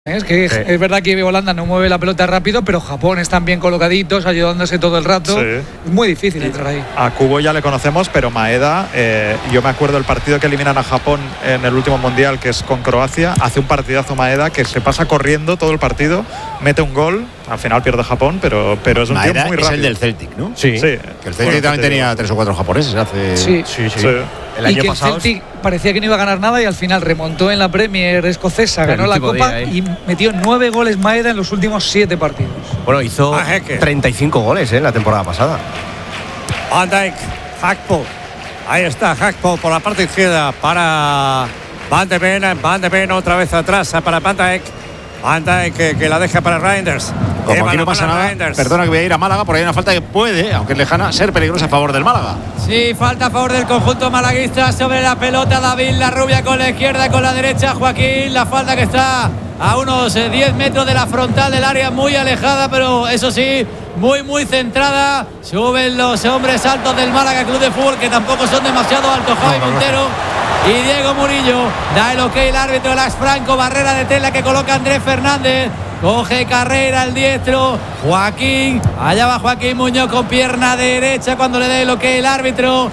Es que es verdad que Holanda no mueve la pelota rápido, pero Japón están bien colocaditos, ayudándose todo el rato. Sí. Es muy difícil entrar ahí. A Kubo ya le conocemos, pero Maeda, yo me acuerdo del partido que eliminan a Japón en el último mundial, que es con Croacia. Hace un partidazo Maeda que se pasa corriendo todo el partido, mete un gol. Al final pierde Japón, pero es un Maeda tío muy rápido. Es el del Celtic, ¿no? Sí. Que el Celtic también tenía 3 o 4 japoneses hace. Sí. El año pasado. El Celtic parecía que no iba a ganar nada y al final remontó en la Premier escocesa, ganó la Copa y metió 9 goles Maeda en los últimos 7 partidos. Bueno, hizo 35 goles en la temporada pasada. Van Dijk, Gakpo. Ahí está Gakpo por la parte izquierda para Van de Ven. Van de Ven otra vez atrás para Van Dijk. Van Dijk que la deja para Reinders. Como aquí no pasa nada, perdona que voy a ir a Málaga, por ahí hay una falta que puede, aunque es lejana, ser peligrosa a favor del Málaga. Sí, falta a favor del conjunto malaguista sobre la pelota. David Larrubia con la izquierda, con la derecha Joaquín. La falta que está a unos 10 metros de la frontal del área, muy alejada, pero eso sí, muy centrada. Suben los hombres altos del Málaga Club de Fútbol, que tampoco son demasiado altos. Javi Montero y Diego Murillo. Da el ok el árbitro Lax Franco. Barrera de tela que coloca Andrés Fernández. Coge carrera el diestro Joaquín. Allá va Joaquín Muñoz con pierna derecha cuando le dé el ok el árbitro.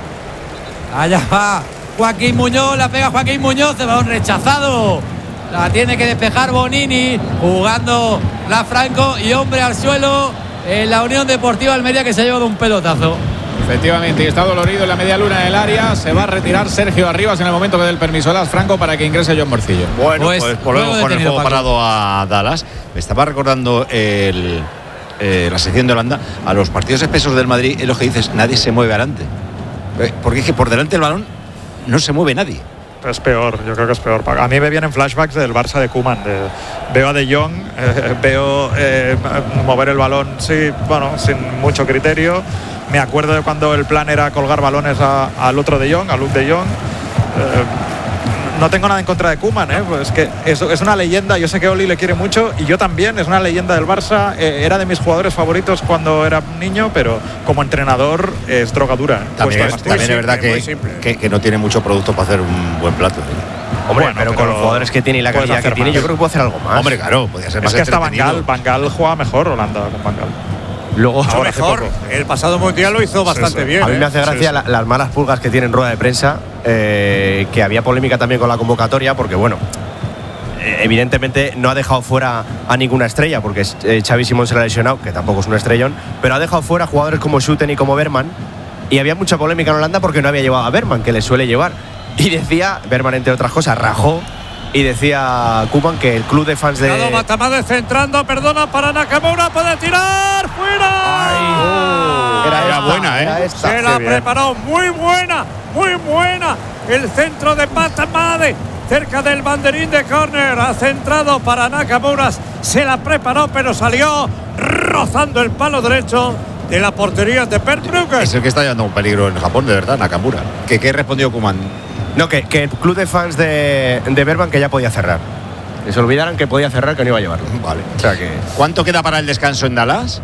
Allá va Joaquín Muñoz. La pega Joaquín Muñoz. El balón rechazado. La tiene que despejar Bonini. Jugando la Franco. Y hombre al suelo en la Unión Deportiva Almería, que se ha llevado un pelotazo. Efectivamente, y está dolorido en la media luna del área. Se va a retirar Sergio Arribas en el momento que dé el permiso a Las Franco para que ingrese John Morcillo. Bueno, pues volvemos con el juego parado a Dallas. Me estaba recordando la sección de Holanda. A los partidos espesos del Madrid, es lo que dices, nadie se mueve adelante. Porque es que por delante del balón no se mueve nadie. Es peor, yo creo que es peor. A mí me vienen flashbacks del Barça de Koeman. Veo a De Jong, veo mover el balón, sí, bueno, sin mucho criterio. Me acuerdo de cuando el plan era colgar balones al otro De Jong, a Luke De Jong. No tengo nada en contra de Koeman, pues que es una leyenda. Yo sé que Oli le quiere mucho y yo también. Es una leyenda del Barça. Era de mis jugadores favoritos cuando era niño, pero como entrenador es drogadura. También es verdad que no tiene mucho producto para hacer un buen plato. Hombre, bueno, pero con los jugadores que tiene y la calidad que tiene, yo creo que puede hacer algo más. Hombre, claro, podría ser más entretenido. Es que hasta Van Gaal juega mejor Holanda con Van Gaal. Luego, mejor. El pasado mundial lo hizo bastante bien. A mí me hace gracia las malas pulgas que tiene en rueda de prensa, que había polémica también con la convocatoria, porque bueno, evidentemente no ha dejado fuera a ninguna estrella, porque Xavi Simón se la ha lesionado, que tampoco es un estrellón, pero ha dejado fuera jugadores como Schouten y como Bergman, y había mucha polémica en Holanda porque no había llevado a Bergman, que le suele llevar, y decía, Bergman entre otras cosas, rajó. Y decía Koeman que el club de fans de... Matamade centrando, perdona para Nakamura, puede tirar, fuera. Era buena, Se la preparó, muy buena. El centro de Matamade, cerca del banderín de córner, ha centrado para Nakamura, se la preparó, pero salió rozando el palo derecho de la portería de Per Brugge. Es el que está llevando un peligro en Japón, de verdad, Nakamura. ¿Qué respondió Koeman? No, que el club de fans de Bergman que ya podía cerrar. Que se olvidaran que podía cerrar, que no iba a llevarlo. Vale. O sea que... ¿Cuánto queda para el descanso en Dallas?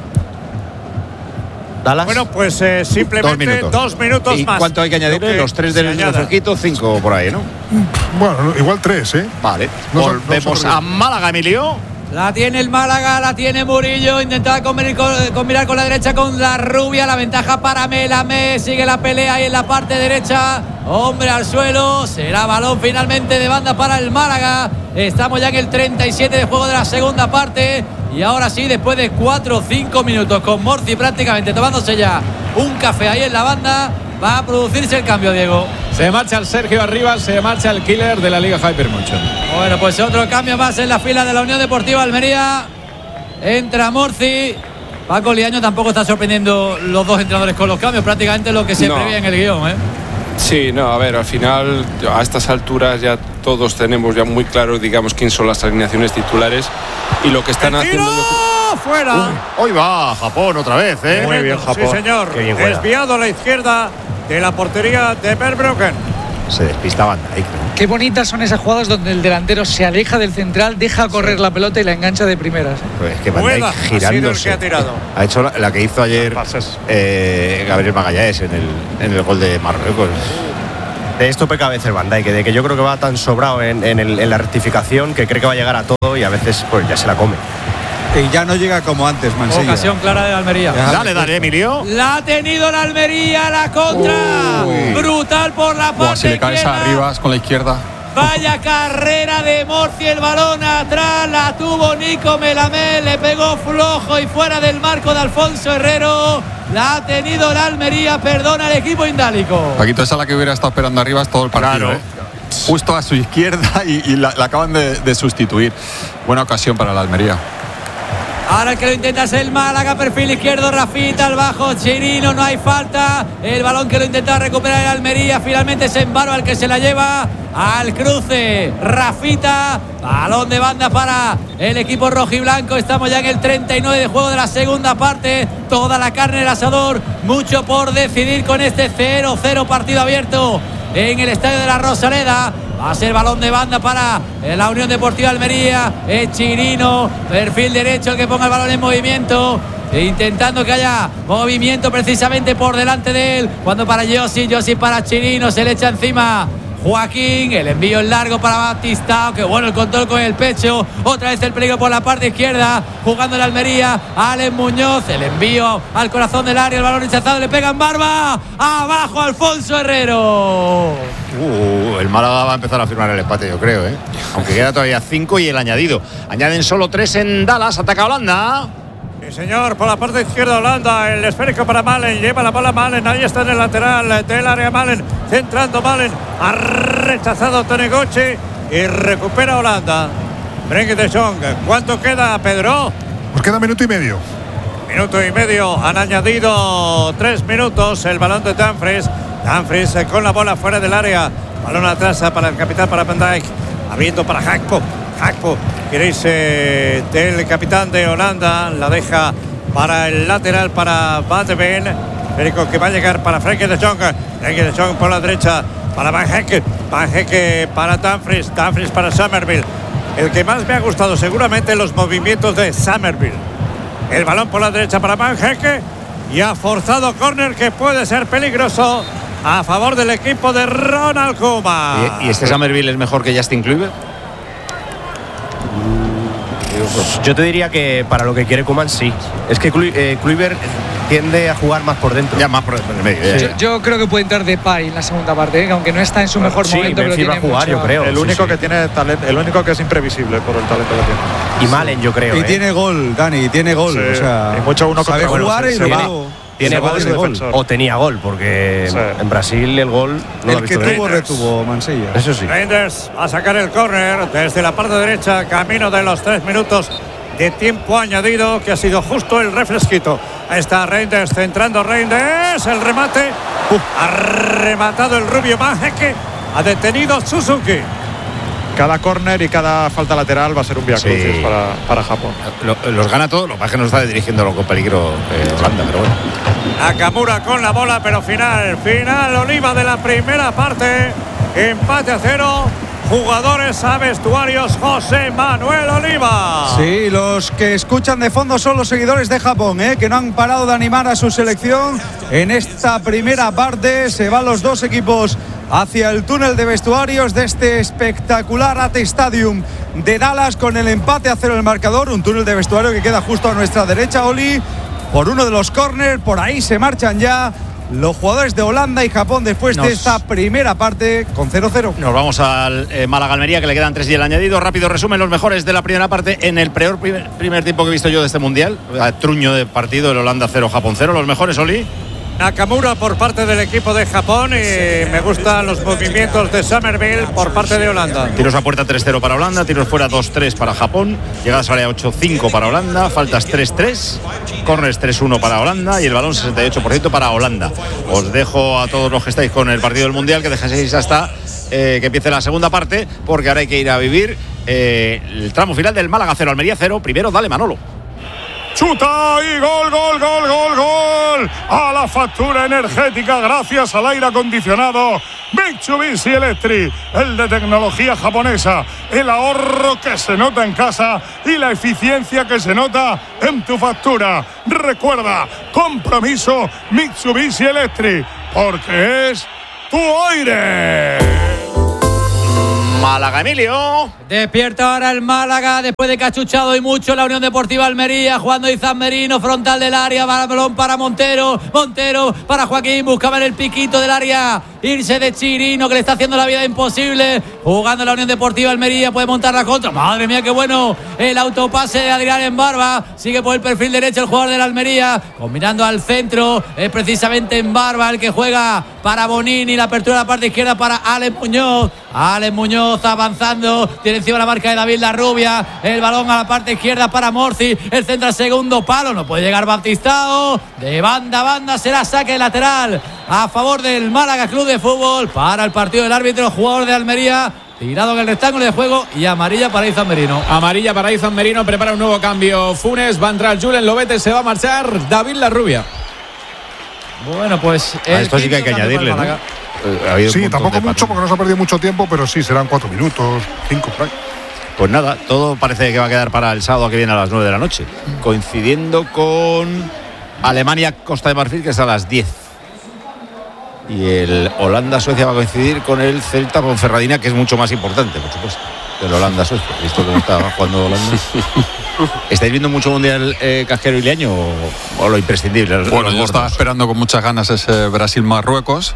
Bueno, pues simplemente 2 minutos ¿Y más. cuánto hay que añadirle? Los 3 del fresquito, 5 por ahí, ¿no? Bueno, igual 3, ¿eh? Vale. Volvemos a Málaga, Emilio. La tiene el Málaga, la tiene Murillo. Intentaba combinar con la derecha con la Rubia. La ventaja para Melamé. Sigue la pelea ahí en la parte derecha. Hombre al suelo. Será balón finalmente de banda para el Málaga. Estamos ya en el 37 de juego de la segunda parte. Y ahora sí, después de 4 o 5 minutos con Morci prácticamente tomándose ya un café ahí en la banda, va a producirse el cambio, Diego. Se marcha el Sergio Arribas, se marcha el killer de la Liga Hypermotion. Bueno, pues otro cambio más en la fila de la Unión Deportiva Almería. Entra Morci. Paco Liaño tampoco está sorprendiendo los dos entrenadores con los cambios, prácticamente lo que se prevé en el guión, ¿eh? Sí, no, a ver, al final a estas alturas ya todos tenemos ya muy claro, digamos, quién son las alineaciones titulares y lo que están haciendo. ¡Fuera! Hoy va Japón otra vez, ¿eh? Muy bien, Japón. Sí, señor. Desviado a la izquierda de la portería de Per Brugge. Se despistaban ahí. Qué bonitas son esas jugadas donde el delantero se aleja del central, deja correr la pelota y la engancha de primeras. Pues es que Van Dijk girándose. Ha hecho la que hizo ayer Gabriel Magallanes en el gol de Marruecos. de esto peca a veces Van Dijk, de que yo creo que va tan sobrado en la rectificación que cree que va a llegar a todo y a veces pues ya se la come. Y ya no llega como antes, Mansilla. Ocasión clara de la Almería. Dale, Emilio. La ha tenido la Almería, la contra. Brutal por la parte si le caes izquierda. arriba con la izquierda. Vaya carrera de Morci, el balón atrás, la tuvo Nico Melamé, le pegó flojo y fuera del marco de Alfonso Herrero. La ha tenido la Almería, perdona el equipo indálico. Paquito, esa es la que hubiera estado esperando arriba es todo el partido. Claro. Justo a su izquierda y la acaban de sustituir. Buena ocasión para la Almería. Ahora el que lo intenta es el Málaga, perfil izquierdo, Rafita, al bajo, Chirino, no hay falta. El balón que lo intenta recuperar el Almería, finalmente es Embaro el que se la lleva al cruce. Rafita, balón de banda para el equipo rojiblanco. Estamos ya en el 39 de juego de la segunda parte. Toda la carne del asador, mucho por decidir con este 0-0 partido abierto en el estadio de la Rosaleda. Va a ser balón de banda para la Unión Deportiva Almería. Es Chirino, perfil derecho, el que ponga el balón en movimiento, intentando que haya movimiento precisamente por delante de él. Cuando para Yossi para Chirino, se le echa encima Joaquín, el envío en largo para Batistao, que bueno el control con el pecho, otra vez el peligro por la parte izquierda, jugando en la Almería, Alex Muñoz, el envío al corazón del área, el balón rechazado, le pega en barba, abajo Alfonso Herrero. El Málaga va a empezar a firmar el empate, yo creo, aunque queda todavía 5 y el añadido. Añaden solo 3 en Dallas, ataca Holanda. Sí, señor, por la parte izquierda Holanda, el esférico para Malen, lleva la bola Malen, ahí está en el lateral del área Malen, centrando Malen, ha rechazado Tonegoche y recupera Holanda. Frenkie de Jong, ¿cuánto queda, Pedro? Pues queda minuto y medio. Minuto y medio, han añadido 3 minutos, el balón de Dumfries con la bola fuera del área, balón atrás para el capitán, para Van Dijk, abriendo para Gakpo, queréis del capitán de Holanda, la deja para el lateral para Van de Ven, Federico que va a llegar para Frenkie de Jong por la derecha para Van Hecke para Dumfries para Summerville. El que más me ha gustado seguramente los movimientos de Summerville. El balón por la derecha para Van Hecke y ha forzado córner que puede ser peligroso a favor del equipo de Ronald Koeman. ¿Y este Summerville es mejor que Justin Kluivert? Yo te diría que para lo que quiere Koeman sí. Es que Kluivert tiende a jugar más por dentro. Ya más por el medio. Sí. Yo creo que puede entrar Depay en la segunda parte, aunque no está en su mejor momento, pero tiene va a jugar, mucho. yo creo. El único que tiene talento, el único que es imprevisible por el talento que tiene. Y Malen, yo creo. Y tiene gol, Dani, tiene gol. Sí. O sea, y mucho uno sabe contra uno, jugar sí, y se luego tiene gol, o tenía gol, porque en Brasil el gol no lo el ha que visto tuvo retuvo Mansilla. Eso sí. Reinders a sacar el córner desde la parte derecha, camino de los 3 minutos de tiempo añadido, que ha sido justo el refresquito. Ahí está Reinders, centrando Reinders, el remate, ha rematado el rubio Van Hecke, ha detenido Suzuki. Cada córner y cada falta lateral va a ser un viacrucis para Japón. Los gana todos, lo que pasa es que no está dirigiéndolo con peligro Holanda, pero bueno. Nakamura con la bola, pero final Oliva de la primera parte, empate a 0. Jugadores a vestuarios, José Manuel Oliva. Sí, los que escuchan de fondo son los seguidores de Japón, que no han parado de animar a su selección en esta primera parte. Se van los dos equipos hacia el túnel de vestuarios de este espectacular AT Stadium de Dallas, con el empate a 0 el marcador. Un túnel de vestuario que queda justo a nuestra derecha, Oli, por uno de los córners. Por ahí se marchan ya los jugadores de Holanda y Japón después de esta primera parte con 0-0. Nos vamos al Málaga-Almería, que le quedan 3 y el añadido. Rápido resumen, los mejores de la primera parte en el peor primer tiempo que he visto yo de este Mundial. Truño de partido, el Holanda 0, Japón 0. Los mejores, Oli. Nakamura por parte del equipo de Japón, y me gustan los movimientos de Summerville por parte de Holanda. Tiros a puerta 3-0 para Holanda, tiros fuera 2-3 para Japón, llegadas a área 8-5 para Holanda, faltas 3-3, corners 3-1 para Holanda y el balón 68% para Holanda. Os dejo a todos los que estáis con el partido del Mundial que dejaseis hasta que empiece la segunda parte, porque ahora hay que ir a vivir el tramo final del Málaga 0, Almería 0. Primero, dale Manolo. Chuta y gol a la factura energética gracias al aire acondicionado Mitsubishi Electric, el de tecnología japonesa, el ahorro que se nota en casa y la eficiencia que se nota en tu factura. Recuerda, compromiso Mitsubishi Electric, porque es tu aire. Málaga, Emilio. Despierta ahora el Málaga después de que ha chuchado y mucho la Unión Deportiva Almería, jugando Izan Merino, frontal del área, balón para Montero para Joaquín, buscaba en el piquito del área irse de Chirino, que le está haciendo la vida imposible, jugando la Unión Deportiva Almería, puede montar la contra, madre mía qué bueno el autopase de Adrián en Barba, sigue por el perfil derecho el jugador de la Almería, combinando al centro, es precisamente en Barba el que juega para Bonini, la apertura de la parte izquierda para Alex Muñoz avanzando, tiene encima la marca de David Larrubia, el balón a la parte izquierda para Morci, el centro al segundo palo, no puede llegar Baptistao, de banda a banda será saque lateral a favor del Málaga Club de Fútbol, para el partido del árbitro, jugador de Almería tirado en el rectángulo de juego, y amarilla para Izan Merino. Amarilla para Izan Merino, prepara un nuevo cambio Funes, va a entrar Julen Lobete, se va a marchar David Larrubia. Bueno, pues esto sí que hay que añadirle, ¿no? Sí, tampoco mucho porque no se ha perdido mucho tiempo, pero sí, serán 4 minutos, 5 por ahí. Pues nada, todo parece que va a quedar para el sábado que viene a las 9 de la noche, coincidiendo con Alemania-Costa de Marfil, que es a las 10. Y el Holanda-Suecia va a coincidir con el Celta-Ponferradina, que es mucho más importante, por supuesto, que el Holanda-Suecia. ¿Visto cómo está jugando Holanda? ¿Estáis viendo mucho mundial Casquero y Leaño o lo imprescindible? Bueno, yo estaba esperando con muchas ganas ese Brasil-Marruecos.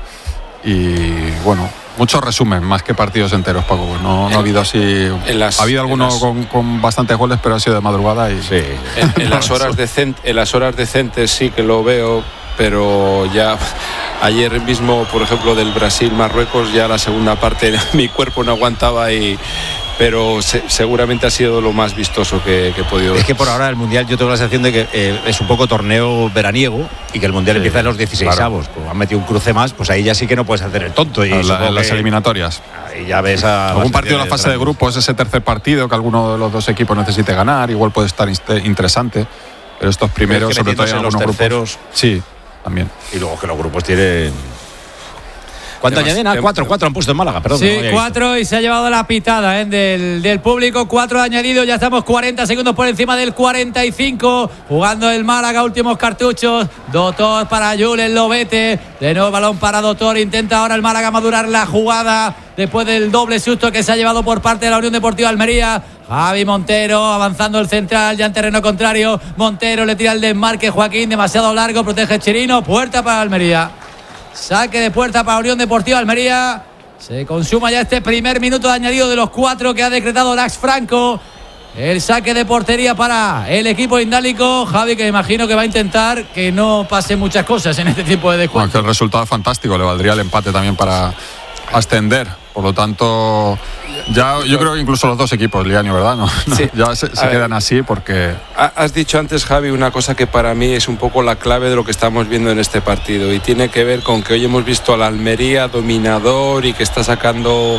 Y bueno, mucho resumen más que partidos enteros, Paco. No ha habido así. Ha habido algunos con bastantes goles, pero ha sido de madrugada. Y sí. En las horas decentes sí que lo veo, pero ya ayer mismo, por ejemplo, del Brasil-Marruecos, ya la segunda parte mi cuerpo no aguantaba pero seguramente ha sido lo más vistoso que he podido ver. Es que por ahora el Mundial yo tengo la sensación de que es un poco torneo veraniego y que el Mundial empieza en los 16avos. Claro. Pues han metido un cruce más, pues ahí ya sí que no puedes hacer el tonto. Y en las eliminatorias. Ahí ya ves algún partido en la fase de grupos, ese tercer partido que alguno de los dos equipos necesite ganar, igual puede estar interesante. Pero estos primeros, sobre todo en algunos los terceros, grupos. Sí, también. Y luego que los grupos tienen. ¿Cuánto añaden? 4 han puesto en Málaga, perdón. Sí, 4 y se ha llevado la pitada del público. 4 añadidos, ya estamos 40 segundos por encima del 45. Jugando el Málaga, últimos cartuchos. Doctor para Julen Lobete. De nuevo balón para Doctor. Intenta ahora el Málaga madurar la jugada después del doble susto que se ha llevado por parte de la Unión Deportiva Almería. Javi Montero avanzando el central, ya en terreno contrario. Montero le tira el desmarque, Joaquín demasiado largo, protege Chirino. Puerta para Almería. Saque de puerta para Unión Deportiva Almería. Se consuma ya este primer minuto de añadido de los 4 que ha decretado Lax Franco. El saque de portería para el equipo indálico. Javi, que imagino que va a intentar que no pasen muchas cosas en este tipo de descuento. Bueno, que el resultado es fantástico, le valdría el empate también para ascender. Por lo tanto, ya yo creo que incluso los dos equipos, Liaño, ¿verdad? No, sí. Ya se quedan así porque... Has dicho antes, Javi, una cosa que para mí es un poco la clave de lo que estamos viendo en este partido y tiene que ver con que hoy hemos visto a la Almería dominador y que está sacando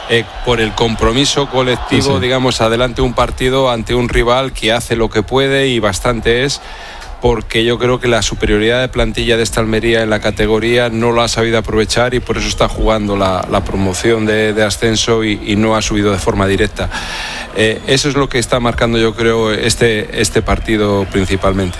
por el compromiso colectivo, sí. Digamos, adelante un partido ante un rival que hace lo que puede y bastante es. Porque yo creo que la superioridad de plantilla de esta Almería en la categoría no lo ha sabido aprovechar y por eso está jugando la promoción de ascenso y no ha subido de forma directa. Eso es lo que está marcando, yo creo, este partido principalmente.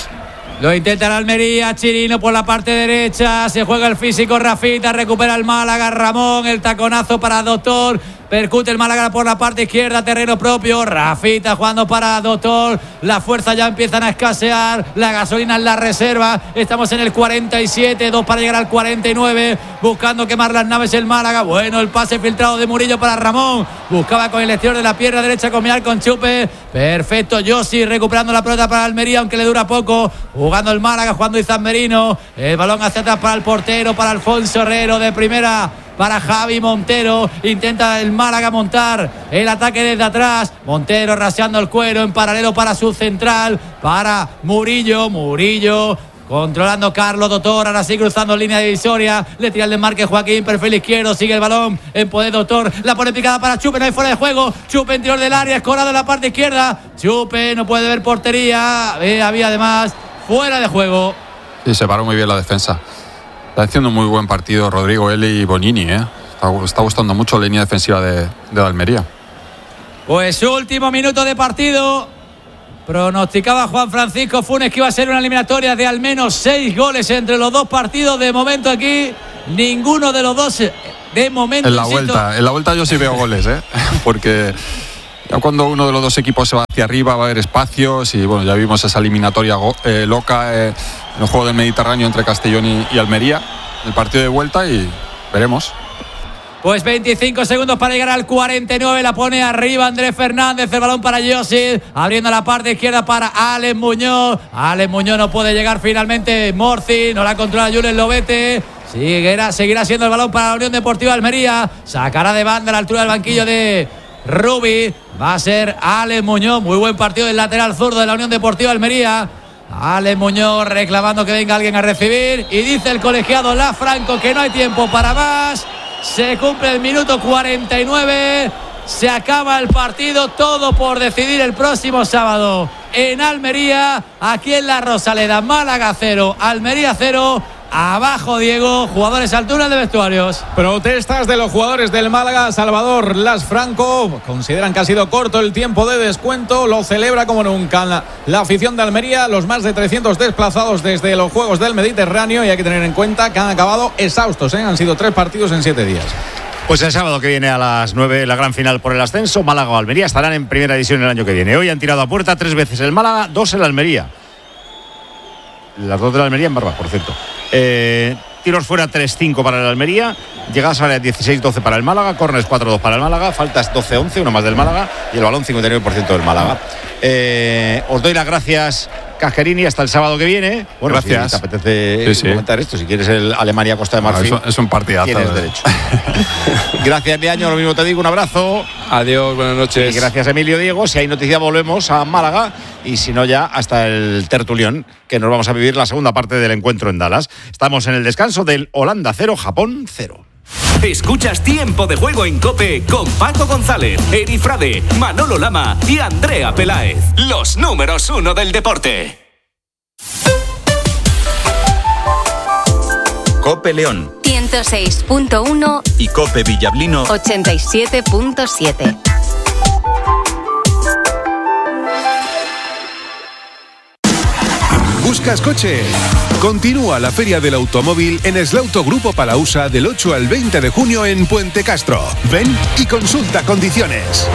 Lo intenta la Almería, Chirino por la parte derecha, se juega el físico Rafita, recupera el Málaga, Ramón, el taconazo para Doctor, percute el Málaga por la parte izquierda, terreno propio, Rafita jugando para Doctor, las fuerzas ya empiezan a escasear, la gasolina en la reserva, estamos en el 47, 2 para llegar al 49, buscando quemar las naves el Málaga, bueno, el pase filtrado de Murillo para Ramón, buscaba con el exterior de la pierna derecha combinar con Chupe, perfecto, Yossi recuperando la pelota para Almería, aunque le dura poco, jugando el Málaga, jugando Izan Merino, el balón hacia atrás para el portero, para Alfonso Herrero de primera, para Javi Montero, intenta el Málaga montar el ataque desde atrás, Montero raseando el cuero en paralelo para su central, para Murillo, controlando Carlos Doctor, ahora sí cruzando línea divisoria, le tira el desmarque Joaquín, perfil izquierdo, sigue el balón en poder Doctor, la pone picada para Chupe, no hay fuera de juego, Chupe interior del área, escorado en la parte izquierda, Chupe no puede ver portería, había además fuera de juego. Sí, se paró muy bien la defensa. Está haciendo un muy buen partido Rodrigo Eli y Bonini, Está gustando mucho la línea defensiva de Almería. Pues último minuto de partido. Pronosticaba Juan Francisco Funes que iba a ser una eliminatoria de al menos 6 goles entre los dos partidos. De momento aquí, ninguno de los dos, de momento. En la vuelta yo sí veo goles, porque ya cuando uno de los dos equipos se va hacia arriba va a haber espacios y bueno, ya vimos esa eliminatoria loca en el juego del Mediterráneo entre Castellón y Almería, el partido de vuelta, y veremos. Pues 25 segundos para llegar al 49. La pone arriba Andrés Fernández. El balón para Josip. Abriendo la parte izquierda para Alex Muñoz. Alex Muñoz no puede llegar finalmente. Morci. No la controla Julen Lobete. Seguirá siendo el balón para la Unión Deportiva Almería. Sacará de banda a la altura del banquillo de Rubi. Va a ser Alex Muñoz. Muy buen partido del lateral zurdo de la Unión Deportiva Almería. Alex Muñoz reclamando que venga alguien a recibir. Y dice el colegiado Lafranco que no hay tiempo para más. Se cumple el minuto 49, se acaba el partido, todo por decidir el próximo sábado en Almería, aquí en la Rosaleda. Málaga 0, Almería 0. Abajo, Diego, jugadores al túnel de vestuarios. Protestas de los jugadores del Málaga. Salvador Lafranco consideran que ha sido corto el tiempo de descuento. Lo celebra como nunca la afición de Almería. Los más de 300 desplazados desde los Juegos del Mediterráneo. Y hay que tener en cuenta que han acabado exhaustos, Han sido 3 partidos en 7 días. Pues el sábado que viene a las 9 la gran final por el ascenso. Málaga o Almería estarán en primera división el año que viene. Hoy han tirado a puerta 3 veces el Málaga, 2 el Almería. Las 2 de la Almería en Barba, por cierto. Tiros fuera 3-5 para el Almería, llegadas a área 16-12 para el Málaga, córners 4-2 para el Málaga, faltas 12-11, uno más del Málaga, y el balón 59% del Málaga. Os doy las gracias, Casquerini, hasta el sábado que viene. Bueno, gracias. Si te apetece comentar esto, si quieres el Alemania-Costa de Marfil, es un partidazo. Tienes derecho. Gracias, Leaño, lo mismo te digo, un abrazo. Adiós, buenas noches. Y gracias, Emilio, Diego. Si hay noticia volvemos a Málaga, y si no ya hasta el tertulión, que nos vamos a vivir la segunda parte del encuentro en Dallas. Estamos en el descanso del Holanda 0, Japón 0. Escuchas Tiempo de Juego en COPE con Paco González, Eri Frade, Manolo Lama y Andrea Peláez. Los números 1 del deporte. COPE León 106.1 y COPE Villablino 87.7. ¿Buscas coche? Continúa la Feria del Automóvil en Slaughter Grupo Palausa del 8 al 20 de junio en Puente Castro. Ven y consulta condiciones.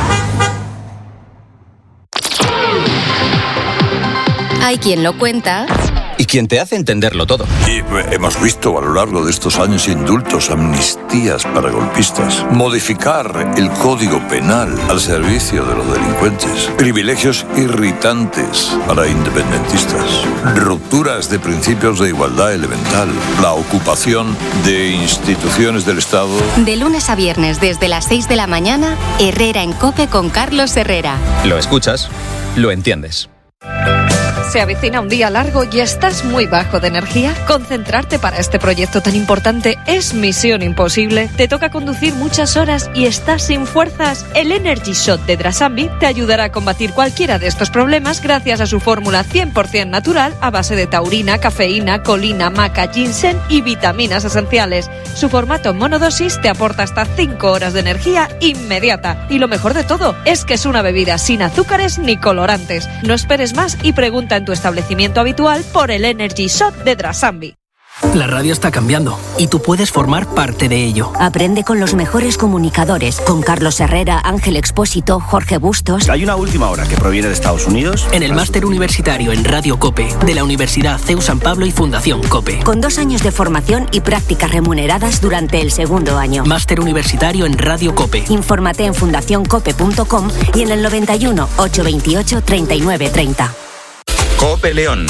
Hay quien lo cuenta y quien te hace entenderlo todo. Y hemos visto a lo largo de estos años indultos, amnistías para golpistas, modificar el Código Penal al servicio de los delincuentes, privilegios irritantes para independentistas, rupturas de principios de igualdad elemental, la ocupación de instituciones del Estado. De lunes a viernes desde las 6 de la mañana, Herrera en COPE con Carlos Herrera. Lo escuchas, lo entiendes. Se avecina un día largo y estás muy bajo de energía. Concentrarte para este proyecto tan importante es misión imposible. Te toca conducir muchas horas y estás sin fuerzas. El Energy Shot de Drasambi te ayudará a combatir cualquiera de estos problemas gracias a su fórmula 100% natural a base de taurina, cafeína, colina, maca, ginseng y vitaminas esenciales. Su formato en monodosis te aporta hasta 5 horas de energía inmediata. Y lo mejor de todo es que es una bebida sin azúcares ni colorantes. No esperes más y pregunta en tu establecimiento habitual por el Energy Shot de Drasambi. La radio está cambiando y tú puedes formar parte de ello. Aprende con los mejores comunicadores, con Carlos Herrera, Ángel Expósito, Jorge Bustos. Hay una última hora que proviene de Estados Unidos. En el máster universitario en Radio COPE de la Universidad CEU San Pablo y Fundación COPE. Con 2 años de formación y prácticas remuneradas durante el segundo año. Máster universitario en Radio COPE. Infórmate en fundacioncope.com y en el 91 828 39 30. COPE León.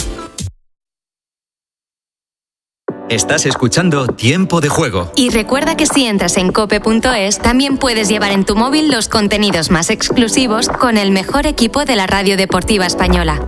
Estás escuchando Tiempo de Juego. Y recuerda que si entras en cope.es, también puedes llevar en tu móvil los contenidos más exclusivos con el mejor equipo de la radio deportiva española.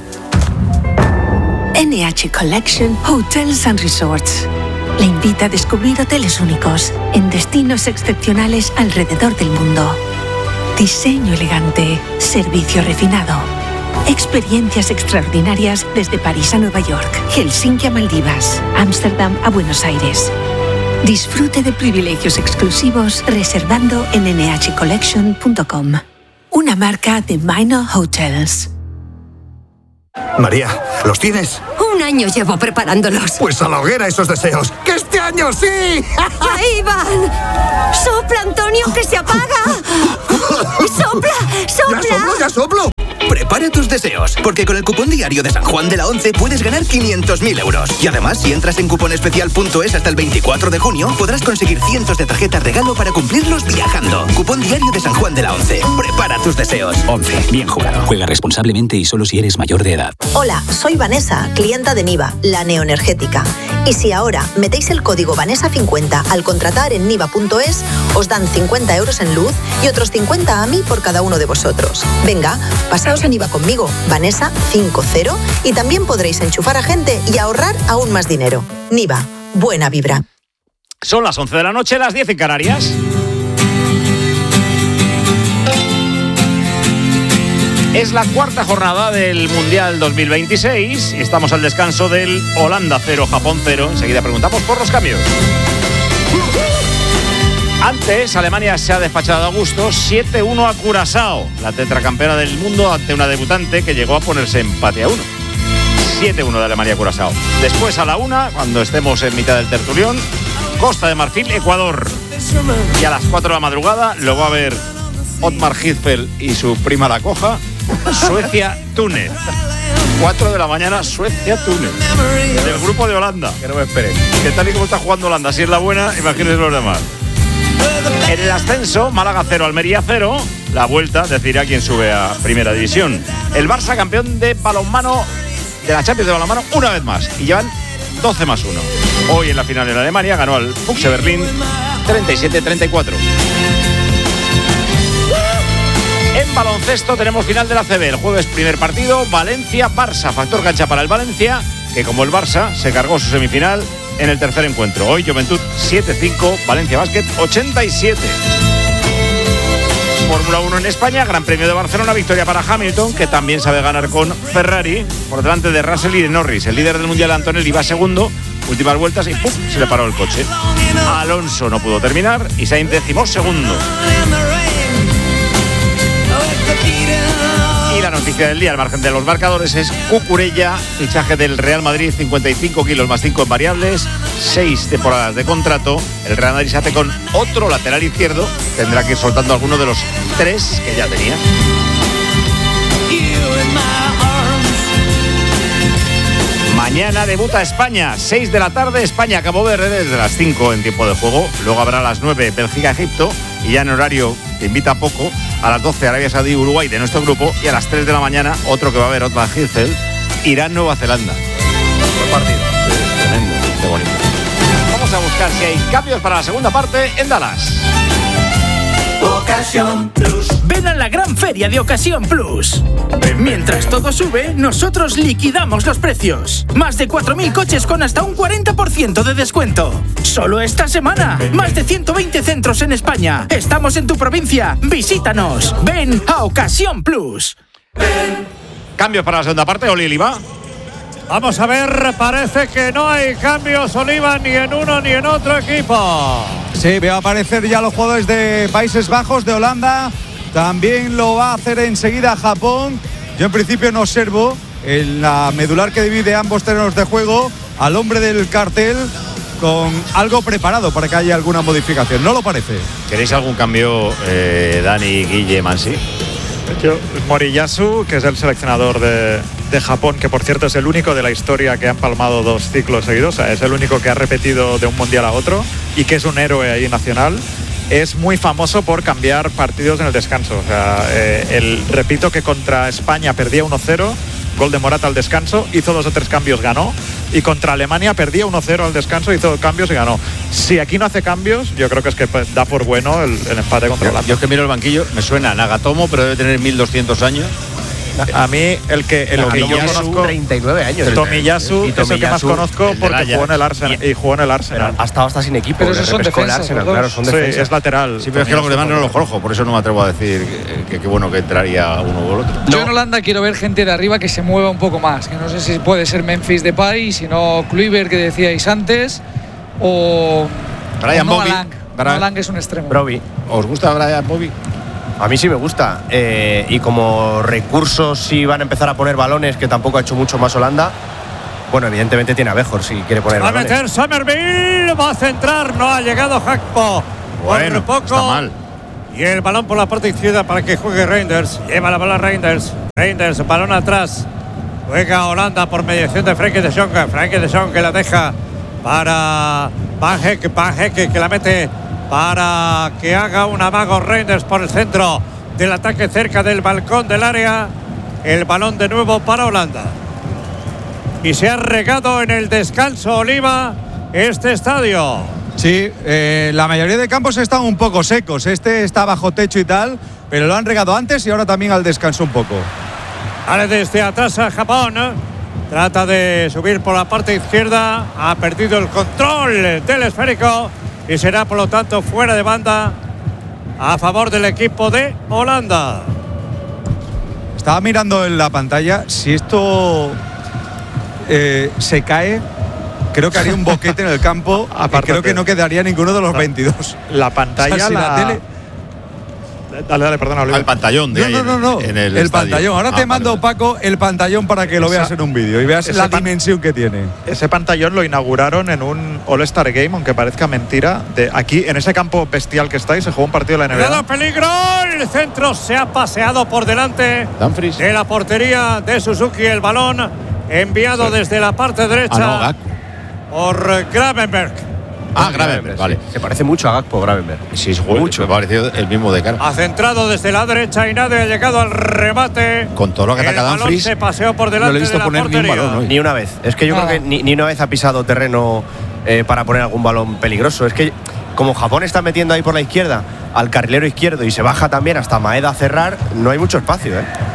NH Collection Hotels and Resorts le invita a descubrir hoteles únicos en destinos excepcionales alrededor del mundo. Diseño elegante, servicio refinado. Experiencias extraordinarias desde París a Nueva York, Helsinki a Maldivas, Ámsterdam a Buenos Aires. Disfrute de privilegios exclusivos reservando en nhcollection.com. Una marca de Minor Hotels. María, ¿los tienes? 1 año llevo preparándolos. Pues a la hoguera esos deseos. ¡Que este año sí! ¡Ahí van! ¡Sopla, Antonio, que se apaga! ¡Sopla, sopla! ¡Ya soplo! Prepara tus deseos, porque con el cupón diario de San Juan de la 11 puedes ganar 500.000 euros. Y además, si entras en cuponespecial.es hasta el 24 de junio, podrás conseguir cientos de tarjetas regalo para cumplirlos viajando. Cupón diario de San Juan de la 11. Prepara tus deseos. 11. Bien jugado. Juega responsablemente y solo si eres mayor de edad. Hola, soy Vanessa, clienta de Niva, la neoenergética. Y si ahora metéis el código Vanessa50 al contratar en niva.es, os dan 50 euros en luz y otros 50 a mí por cada uno de vosotros. Venga, pasaos a Niva conmigo, Vanessa50, y también podréis enchufar a gente y ahorrar aún más dinero. Niva, buena vibra. Son las 11 de la noche, las 10 en Canarias. Es la cuarta jornada del Mundial 2026 y estamos al descanso del Holanda 0, Japón 0. Enseguida preguntamos por los cambios. Antes, Alemania se ha despachado a gusto 7-1 a Curazao, la tetracampeona del mundo, ante una debutante que llegó a ponerse empate a 1. 7-1 de Alemania a Curazao. Después, a la 1, cuando estemos en mitad del tertulión, Costa de Marfil, Ecuador. Y a las 4 de la madrugada lo va a ver Otmar Hitzfeld y su prima la coja, Suecia-Túnez. 4 de la mañana, Suecia-Túnez. Del grupo de Holanda. Que no me esperen. Que tal y como está jugando Holanda, si es la buena, imagínense los demás. En el ascenso, Málaga 0, Almería 0. La vuelta decidirá quién sube a Primera División. El Barça, campeón de balonmano, de la Champions de balonmano, una vez más. Y llevan 12+1. Hoy en la final en Alemania ganó al Füchse Berlín 37-34. En baloncesto tenemos final de la ACB. El jueves primer partido, Valencia-Barça. Factor cancha para el Valencia, que como el Barça se cargó su semifinal en el tercer encuentro. Hoy Juventud 7-5, Valencia Basket 87. Fórmula 1 en España, Gran Premio de Barcelona, victoria para Hamilton, que también sabe ganar con Ferrari, por delante de Russell y de Norris. El líder del Mundial, Antonelli, va segundo, últimas vueltas y ¡pum!, se le paró el coche. Alonso no pudo terminar y Sainz 12º. Y la noticia del día, al margen de los marcadores, es Cucurella, fichaje del Real Madrid, 55 kilos más 5 en variables, 6 temporadas de contrato. El Real Madrid se hace con otro lateral izquierdo, tendrá que ir soltando alguno de los 3 que ya tenía. Mañana debuta España, 6 de la tarde, España, Cabo Verde, desde las 5 en tiempo de juego. Luego habrá a las 9 Bélgica, Egipto, y ya en horario que invita poco, a las 12 Arabia Saudí, Uruguay de nuestro grupo, y a las 3 de la mañana otro que va a haber, Otmar Hitzfeld, Irán, Nueva Zelanda. Buen partido. Tremendo, qué bonito. Vamos a buscar si hay cambios para la segunda parte en Dallas. Ocasión Plus. Ven a la gran feria de Ocasión Plus. Mientras todo sube, nosotros liquidamos los precios. Más de 4.000 coches con hasta un 40% de descuento. Solo esta semana. Más de 120 centros en España. Estamos en tu provincia. Visítanos. Ven a Ocasión Plus. Cambios para la segunda parte, Oli Oliva. Vamos a ver, parece que no hay cambios, Oliva, ni en uno ni en otro equipo. Sí, veo aparecer ya los jugadores de Países Bajos, de Holanda. También lo va a hacer enseguida Japón. Yo en principio no observo en la medular que divide ambos terrenos de juego al hombre del cartel con algo preparado para que haya alguna modificación. ¿No lo parece? ¿Queréis algún cambio, Dani, Guille, Mansi? Moriyasu, que es el seleccionador de Japón, que por cierto es el único de la historia que ha empalmado 2 ciclos seguidos, o sea, es el único que ha repetido de un mundial a otro y que es un héroe ahí nacional. Es muy famoso por cambiar partidos en el descanso. O sea, repito que contra España perdía 1-0, gol de Morata al descanso, hizo 2 o 3 cambios, ganó. Y contra Alemania perdía 1-0 al descanso, hizo cambios y ganó. Si aquí no hace cambios, yo creo que es que da por bueno el empate contra Holanda. Yo es que miro el banquillo, me suena a Nagatomo, pero debe tener 1200 años. A mí el que yo conozco 39 años. Tomiyasu es el que más conozco porque jugó en el Arsenal y jugó en el Arsenal. Ha estado hasta sin equipo. Pero esos son defensas, claro, son defensas. Sí, es lateral. Sí, pero es que los demás no los conozco, por eso no me atrevo a decir que qué bueno que entraría uno u otro. Yo en Holanda quiero ver gente de arriba que se mueva un poco más, que no sé si puede ser Memphis Depay, sino Kluivert, que decíais antes, o Brian Bobby. Noah Lang es un extremo. ¿Os gusta Brian Bobby? A mí sí me gusta. Y como recursos, si van a empezar a poner balones, que tampoco ha hecho mucho más Holanda. Bueno, evidentemente tiene a Bejor si quiere poner va balones. A meter Somerville, va a centrar, no ha llegado Gakpo. Bueno, por poco. está mal. Y el balón por la parte izquierda para que juegue Reinders. Lleva la bola Reinders. Reinders, balón atrás. Juega Holanda por mediación de Frenkie de Jong. Frenkie de Jong que la deja para Van Hecke que la mete para que haga un amago Reinders por el centro del ataque cerca del balcón del área. El balón de nuevo para Holanda. Y se ha regado en el descanso, Oliva, este estadio. Sí, la mayoría de campos están un poco secos. Este está bajo techo y tal, pero lo han regado antes y ahora también al descanso un poco. Vale, desde atrás a Japón. Trata de subir por la parte izquierda. Ha perdido el control del esférico y será, por lo tanto, fuera de banda a favor del equipo de Holanda. Estaba mirando en la pantalla. Si esto se cae, creo que haría un boquete en el campo. Aparte, creo que no quedaría ninguno de los 22. La pantalla, o sea, si la tele. Dale, perdona, Oliver. Al pantallón de No. En el estadio. Pantallón. Ahora te mando, vale. Paco, el pantallón para que lo veas en un vídeo y veas la dimensión que tiene. Ese pantallón lo inauguraron en un All-Star Game, aunque parezca mentira. Aquí, en ese campo bestial que estáis, se jugó un partido de la NBA. ¡Cuidado, peligro! El centro se ha paseado por delante Dumfries. de la portería de Suzuki. El balón enviado desde la parte derecha por Gravenberg. Gravenberg, vale. Se parece mucho a Gakpo, Gravenberg. Sí, es mucho. Me pareció el mismo de cara. Ha centrado desde la derecha y nadie ha llegado al remate. Con todo lo que ataca Dumfries, se paseó por delante no le he visto de la poner portería. ni un balón hoy. Ni una vez. Es que yo creo que ni una vez ha pisado terreno para poner algún balón peligroso. Es que como Japón está metiendo ahí por la izquierda al carrilero izquierdo y se baja también hasta Maeda a cerrar, no hay mucho espacio.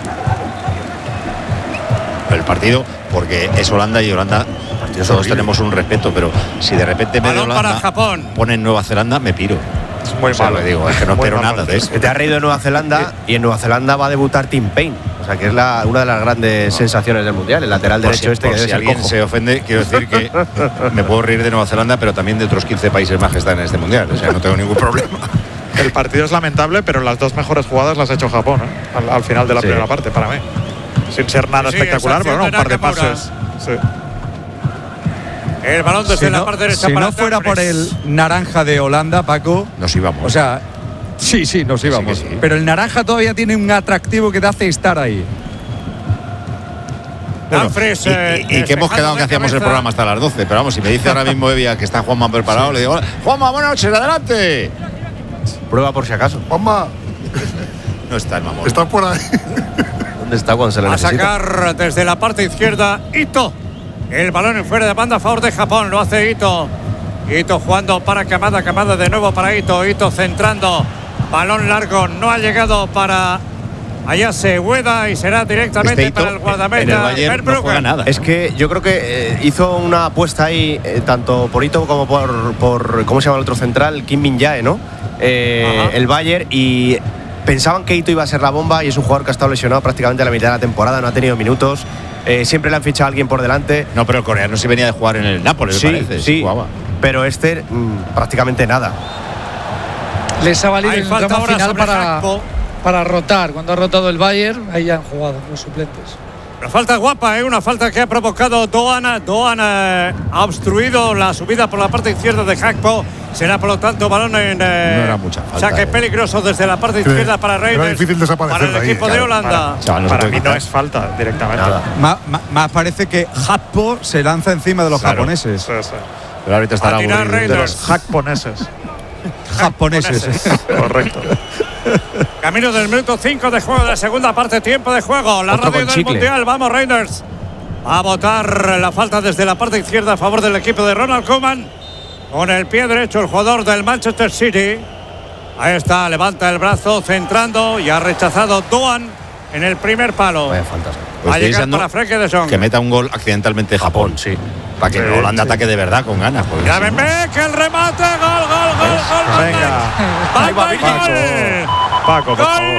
El partido, porque es Holanda y Holanda todos tenemos un respeto, pero si de repente me balón para Japón. ponen Nueva Zelanda, me piro. Es muy malo. Digo, es que no espero nada de eso. Te has reído de Nueva Zelanda y en Nueva Zelanda va a debutar Tim Payne. O sea, que es una de las grandes sensaciones del Mundial, el lateral derecho que debe si ser alguien cojo. se ofende, quiero decir que me puedo reír de Nueva Zelanda, pero también de otros 15 países más que están en este Mundial. O sea, no tengo ningún problema. El partido es lamentable, pero las dos mejores jugadas las ha hecho Japón, al final de la primera parte, para mí. Sin ser nada espectacular, pero un par de pases. Sí. El balón desde la parte derecha si para no fuera por el naranja de Holanda, Paco, nos íbamos. O sea, sí, nos íbamos. Sí. Pero el naranja todavía tiene un atractivo que te hace estar ahí. Dumfries, y que hemos quedado que hacíamos el programa hasta las 12. Pero vamos, si me dice ahora mismo Evia que está Juanma preparado, le digo: Juanma, buenas noches, adelante. Prueba por si acaso. Juanma. No está el mamón. Está por ahí. ¿Dónde está cuando se le necesita? A sacar desde la parte izquierda Ito. El balón en fuera de banda a favor de Japón. Lo hace Ito. Ito jugando para Kamada. Kamada de nuevo para Ito. Ito centrando. Balón largo. No ha llegado para Ayase Ueda y será directamente para el guardameta. En el Bayern no juega nada. Es que yo creo que hizo una apuesta ahí, tanto por Ito como por ¿cómo se llama el otro central? Kim Min-jae, ¿no? El Bayern, y pensaban que Ito iba a ser la bomba, y es un jugador que ha estado lesionado prácticamente a la mitad de la temporada, no ha tenido minutos. Siempre le han fichado a alguien por delante. No, pero el coreano sí venía de jugar en el Nápoles, me parece. Sí, jugaba. pero prácticamente nada. Les ha valido Hay el falta tramo ahora final sobre Gakpo. para rotar. Cuando ha rotado el Bayern, ahí han jugado los suplentes. Una falta guapa, una falta que ha provocado Doan. Doan ha obstruido la subida por la parte izquierda de Gakpo. Será, por lo tanto, balón en no era mucha falta, saque peligroso desde la parte izquierda para Reinders. Era difícil desaparecer para el de ahí, equipo de Holanda. Para mí no es falta directamente. Más parece que Gakpo se lanza encima de los japoneses. Sí. Pero ahorita estará A tirar aburrido. De los japoneses. Correcto. Camino del minuto 5 de juego de la segunda parte, tiempo de juego. La Otro radio con del chicle. Mundial, vamos Reinders. Va a botar la falta desde la parte izquierda a favor del equipo de Ronald Koeman. Con el pie derecho el jugador del Manchester City. Ahí está, levanta el brazo, centrando, y ha rechazado Doan en el primer palo. Vaya faltas. Va a llegar para Frenkie de Jong. Que meta un gol accidentalmente Japón, sí. Para que Holanda ataque de verdad con ganas. Gravenberg, el remate, gol. Venga. ¡Bamba y gol! Paco, por favor.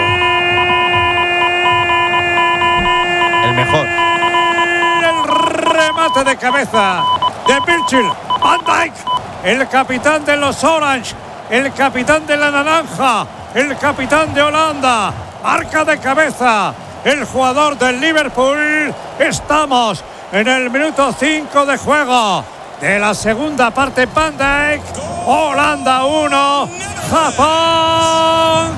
El mejor. El remate de cabeza de Virgil van Dijk, el capitán de los Orange, el capitán de la naranja, el capitán de Holanda. Marca de cabeza el jugador del Liverpool. Estamos en el minuto 5 de juego de la segunda parte. Van Dijk. Holanda 1, Japón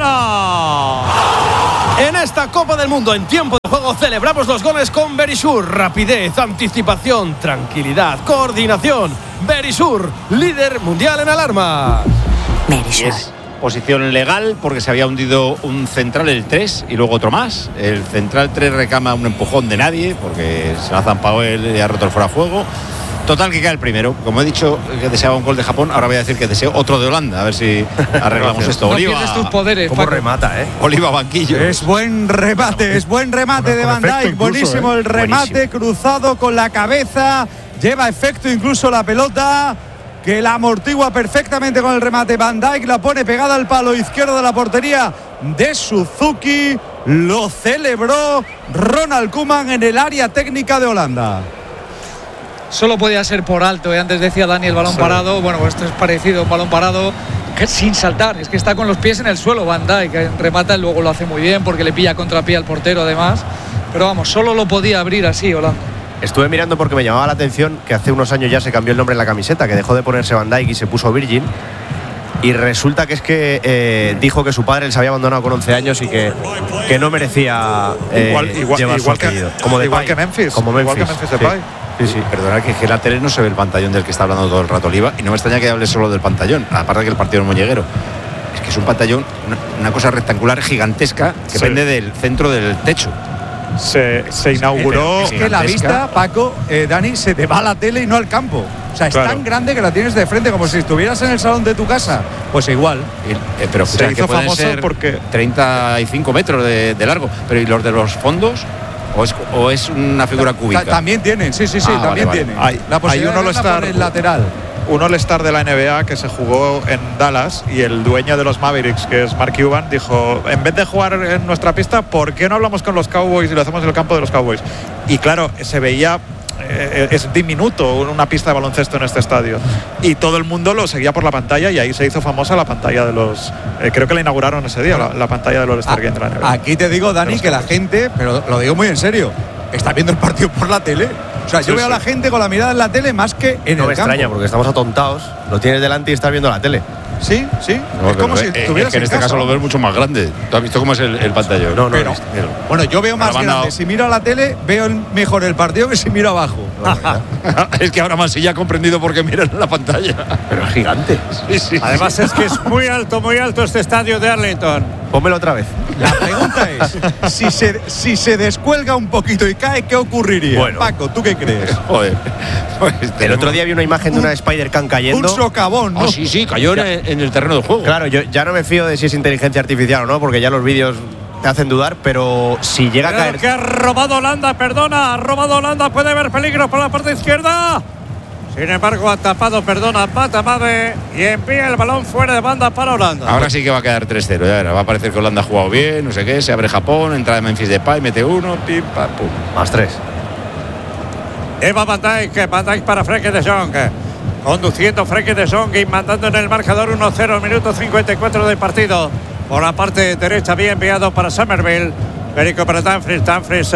0. En esta Copa del Mundo, en tiempo de juego, celebramos los goles con Verisur. Rapidez, anticipación, tranquilidad, coordinación. Verisur, líder mundial en alarma. Verisur. Posición legal porque se había hundido un central, el 3, y luego otro más. El central 3 reclama un empujón de nadie porque se la ha zampado él y ha roto el fuera de juego. Total, que cae el primero. Como he dicho que deseaba un gol de Japón, ahora voy a decir que deseo otro de Holanda. A ver si arreglamos esto. No Oliva, pierdes tus poderes, ¿cómo Paco? remata, Oliva banquillo. Es buen remate de Van Dijk. Buenísimo el remate, cruzado con la cabeza. Lleva efecto incluso la pelota, que la amortigua perfectamente con el remate. Van Dijk la pone pegada al palo izquierdo de la portería de Suzuki. Lo celebró Ronald Koeman en el área técnica de Holanda. Solo podía ser por alto, antes decía Dani el balón parado. Bueno, esto es parecido a un balón parado sin saltar, es que está con los pies en el suelo Van Dijk, que remata y luego lo hace muy bien porque le pilla contrapié al portero además, pero vamos, solo lo podía abrir así Holanda. Estuve mirando porque me llamaba la atención que hace unos años ya se cambió el nombre en la camiseta, que dejó de ponerse Van Dijk y se puso Virgin. Y resulta que es que dijo que su padre les había abandonado con 11 años y que no merecía llevar su apellido. Igual que Memphis. Como Memphis. Igual que Memphis Depay. Sí. Perdona que en la tele no se ve el pantallón del que está hablando todo el rato Oliva, y no me extraña que hable solo del pantallón, aparte de que el partido es molleguero. Es que es un pantallón, una cosa rectangular gigantesca que pende del centro del techo. Se inauguró. Es que la vista, Paco, Dani, se te va a la tele y no al campo. O sea, es tan grande que la tienes de frente como si estuvieras en el salón de tu casa. Pues igual. Pero se hizo pueden famoso ser porque 35 metros de largo. Pero ¿y los de los fondos? ¿O es una figura cúbica? También tienen, sí, también tienen. Hay un All-Star lateral. Un All-Star de la NBA que se jugó en Dallas, y el dueño de los Mavericks, que es Mark Cuban, dijo: en vez de jugar en nuestra pista, ¿por qué no hablamos con los Cowboys y lo hacemos en el campo de los Cowboys? Y claro, se veía, es diminuto una pista de baloncesto en este estadio, y todo el mundo lo seguía por la pantalla, y ahí se hizo famosa la pantalla de los creo que la inauguraron ese día, la pantalla del All-Star Game de la NBA. Aquí te digo, Dani, que la gente, pero lo digo muy en serio, está viendo el partido por la tele. O sea, yo veo a la gente con la mirada en la tele más que en el campo. No me extraña, porque estamos atontados. Lo tienes delante y estás viendo la tele. Sí. No, es como si estuvieras en este caso lo ves mucho más grande. ¿Tú has visto cómo es el pantallón? No. Bueno, yo veo más grande. Si miro a la tele, veo mejor el partido que si miro abajo. Es que ahora más sí ya ha comprendido por qué miran la pantalla. Pero es gigante. Sí. Además es que es muy alto este estadio de Arlington. Pónmelo otra vez. La pregunta es, si se descuelga un poquito y cae, ¿qué ocurriría? Bueno. Paco, ¿tú qué crees? Joder. El otro día vi una imagen de una Spider-Can cayendo. Un socavón, ¿no? Sí, cayó en el terreno de juego. Claro, yo ya no me fío de si es inteligencia artificial o no, porque ya los vídeos te hacen dudar, pero si llega a caer. Que ha robado Holanda, puede haber peligro por la parte izquierda. Sin embargo, ha tapado, Patamade, y envía el balón fuera de banda para Holanda. Ahora sí que va a quedar 3-0. Ya verá, va a parecer que Holanda ha jugado bien, no sé qué, se abre Japón, entra de Memphis Depay, mete uno, pim, pam, pum. Más 3. Eva Van Dijk para Frenkie de Jong. Conduciendo Frenkie de Jong y mandando en el marcador 1-0, minuto 54 del partido. Por la parte derecha, bien enviado para Somerville. Perico para Dumfries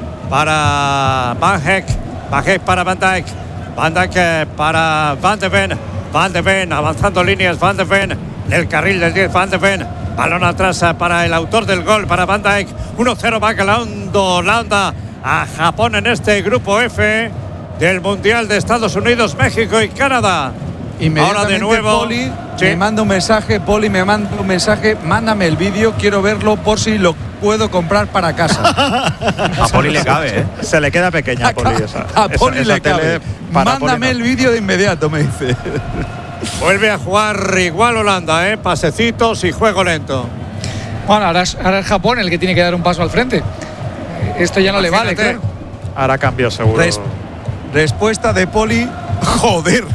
para Van Dijk para Van Dijk. Van Dijk para Van de Ven, avanzando líneas, Van de Ven, del carril del 10, Van de Ven. Balón atrás para el autor del gol, para Van Dijk. 1-0 va ganando Holanda a Japón en este grupo F del Mundial de Estados Unidos, México y Canadá. Ahora de nuevo Poli me manda un mensaje, mándame el vídeo, quiero verlo por si lo puedo comprar para casa. A Poli le cabe, ¿eh? Se le queda pequeña a Poli a Poli le cabe. Mándame el vídeo de inmediato, me dice. Vuelve a jugar igual Holanda, pasecitos y juego lento. Bueno, ahora es Japón el que tiene que dar un paso al frente. Esto ya no le vale, claro. Hará cambio seguro. Respuesta de Poli. Joder.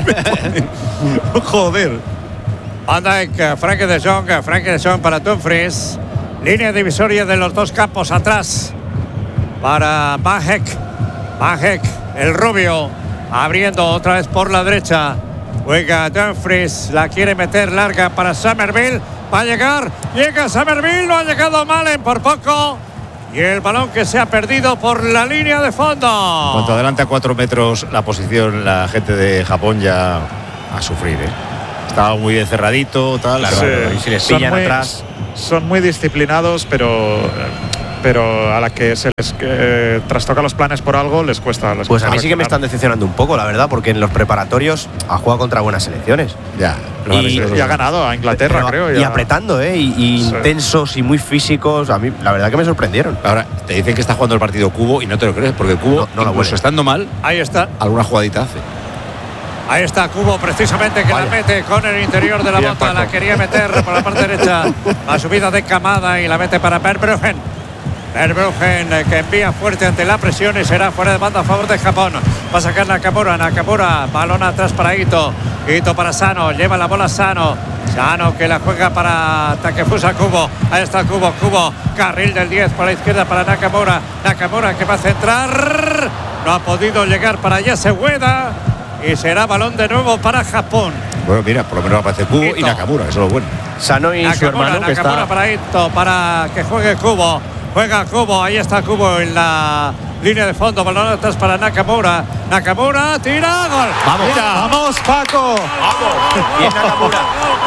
Van Dijk, Frenkie de Jong para Dumfries. Línea divisoria de los dos campos atrás para Van Dijk, el rubio, abriendo otra vez por la derecha. Juega Dumfries, la quiere meter larga para Somerville. Va a llegar. Llega Somerville. No ha llegado Malen por poco. Y el balón que se ha perdido por la línea de fondo. Cuanto adelante a 4 metros la posición, la gente de Japón ya a sufrir, ¿eh? Estaba muy encerradito, tal. Claro, y si les pillan atrás. Son muy disciplinados, pero a la que se les trastoca los planes por algo les cuesta. Pues a mí sí que me están decepcionando un poco, la verdad, porque en los preparatorios ha jugado contra buenas selecciones. Ya. Y ha ganado a Inglaterra, creo. Y apretando, y intensos y muy físicos. A mí, la verdad que me sorprendieron. Ahora, te dicen que está jugando el partido Cubo y no te lo crees, porque Cubo, incluso estando mal, ahí está. Alguna jugadita hace. Ahí está Cubo, precisamente, que la mete con el interior de la bota. La quería meter por la parte derecha. La subida de Kamada y la mete para Verbruggen. Verbruggen, que envía fuerte ante la presión y será fuera de banda a favor de Japón. Va a sacar Nakamura, balón atrás para Ito. Ito para Sano, lleva la bola Sano. Sano que la juega para Takefusa Kubo. Ahí está Kubo, carril del 10 por la izquierda para Nakamura. Nakamura que va a centrar. No ha podido llegar para Yasueda. Y será balón de nuevo para Japón. Bueno, mira, por lo menos aparece Kubo y Nakamura, eso es lo bueno. Sano y Nakamura, su hermano que Nakamura está... para Ito, para que juegue Kubo. Juega Kubo, ahí está Kubo en la línea de fondo. Balón atrás para Nakamura. Nakamura, tira, gol. Vamos, tira. Vamos, Paco. Vamos. Bien Nakamura.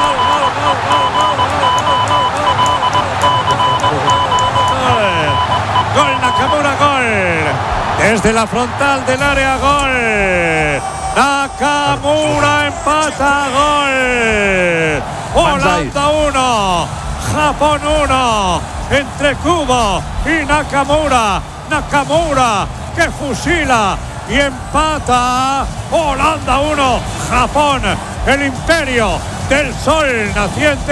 Gol, Nakamura, gol. Desde la frontal del área, gol. Nakamura empata, gol. Holanda 1, Japón 1. Entre Kubo y Nakamura. Nakamura que fusila y empata. Holanda 1, Japón, el imperio del sol naciente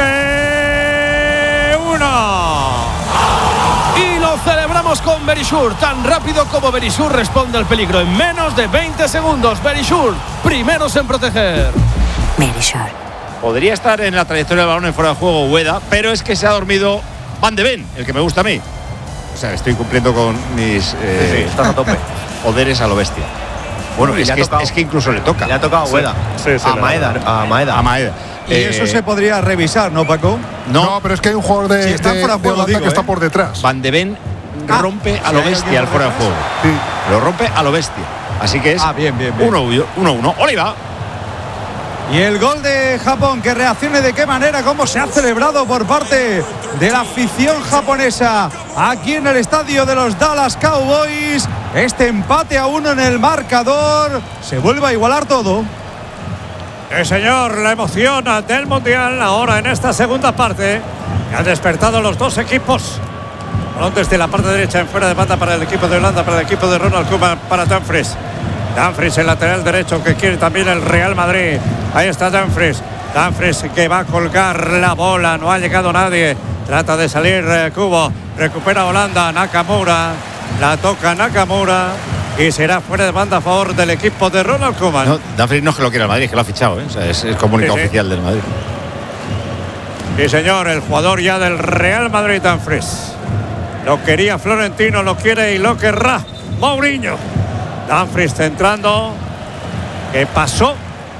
1. Y lo celebramos con Verisur. Tan rápido como Verisur responde al peligro en menos de 20 segundos. Verisur, primeros en proteger. Verisur. Podría estar en la trayectoria del balón en fuera de juego Ueda, pero es que se ha dormido Van de Ven, el que me gusta a mí. O sea, estoy cumpliendo con mis estás a tope. Poderes a lo bestia. Bueno, es que incluso le toca. Le ha tocado a Ueda. A Maeda. Y eso se podría revisar, ¿no, Paco? No, pero es que hay un jugador de, está fuera de juego, Holanda que está por detrás. Van de Ven rompe a lo bestia al fuera de juego. Sí. Lo rompe a lo bestia. Así que es 1-1. Oliva. Y el gol de Japón, que reaccione de qué manera, cómo se ha celebrado por parte de la afición japonesa aquí en el estadio de los Dallas Cowboys. Este empate a 1 en el marcador. Se vuelve a igualar todo. Señor, la emoción del Mundial ahora en esta segunda parte. Han despertado los dos equipos. Balón desde la parte derecha en fuera de banda para el equipo de Holanda, para el equipo de Ronald Koeman, para Dumfries. Dumfries, el lateral derecho que quiere también el Real Madrid. Ahí está Dumfries. Dumfries que va a colgar la bola. No ha llegado nadie. Trata de salir Kubo. Recupera Holanda. Nakamura. La toca Nakamura. Y será fuera de banda a favor del equipo de Ronald Koeman. No, Dumfries no es que lo quiera el Madrid, es que lo ha fichado, ¿eh? O sea, es comunicado oficial del Madrid. Sí, señor, el jugador ya del Real Madrid, Dumfries. Lo quería Florentino, lo quiere y lo querrá Mourinho. Dumfries centrando. ¿Qué pasó?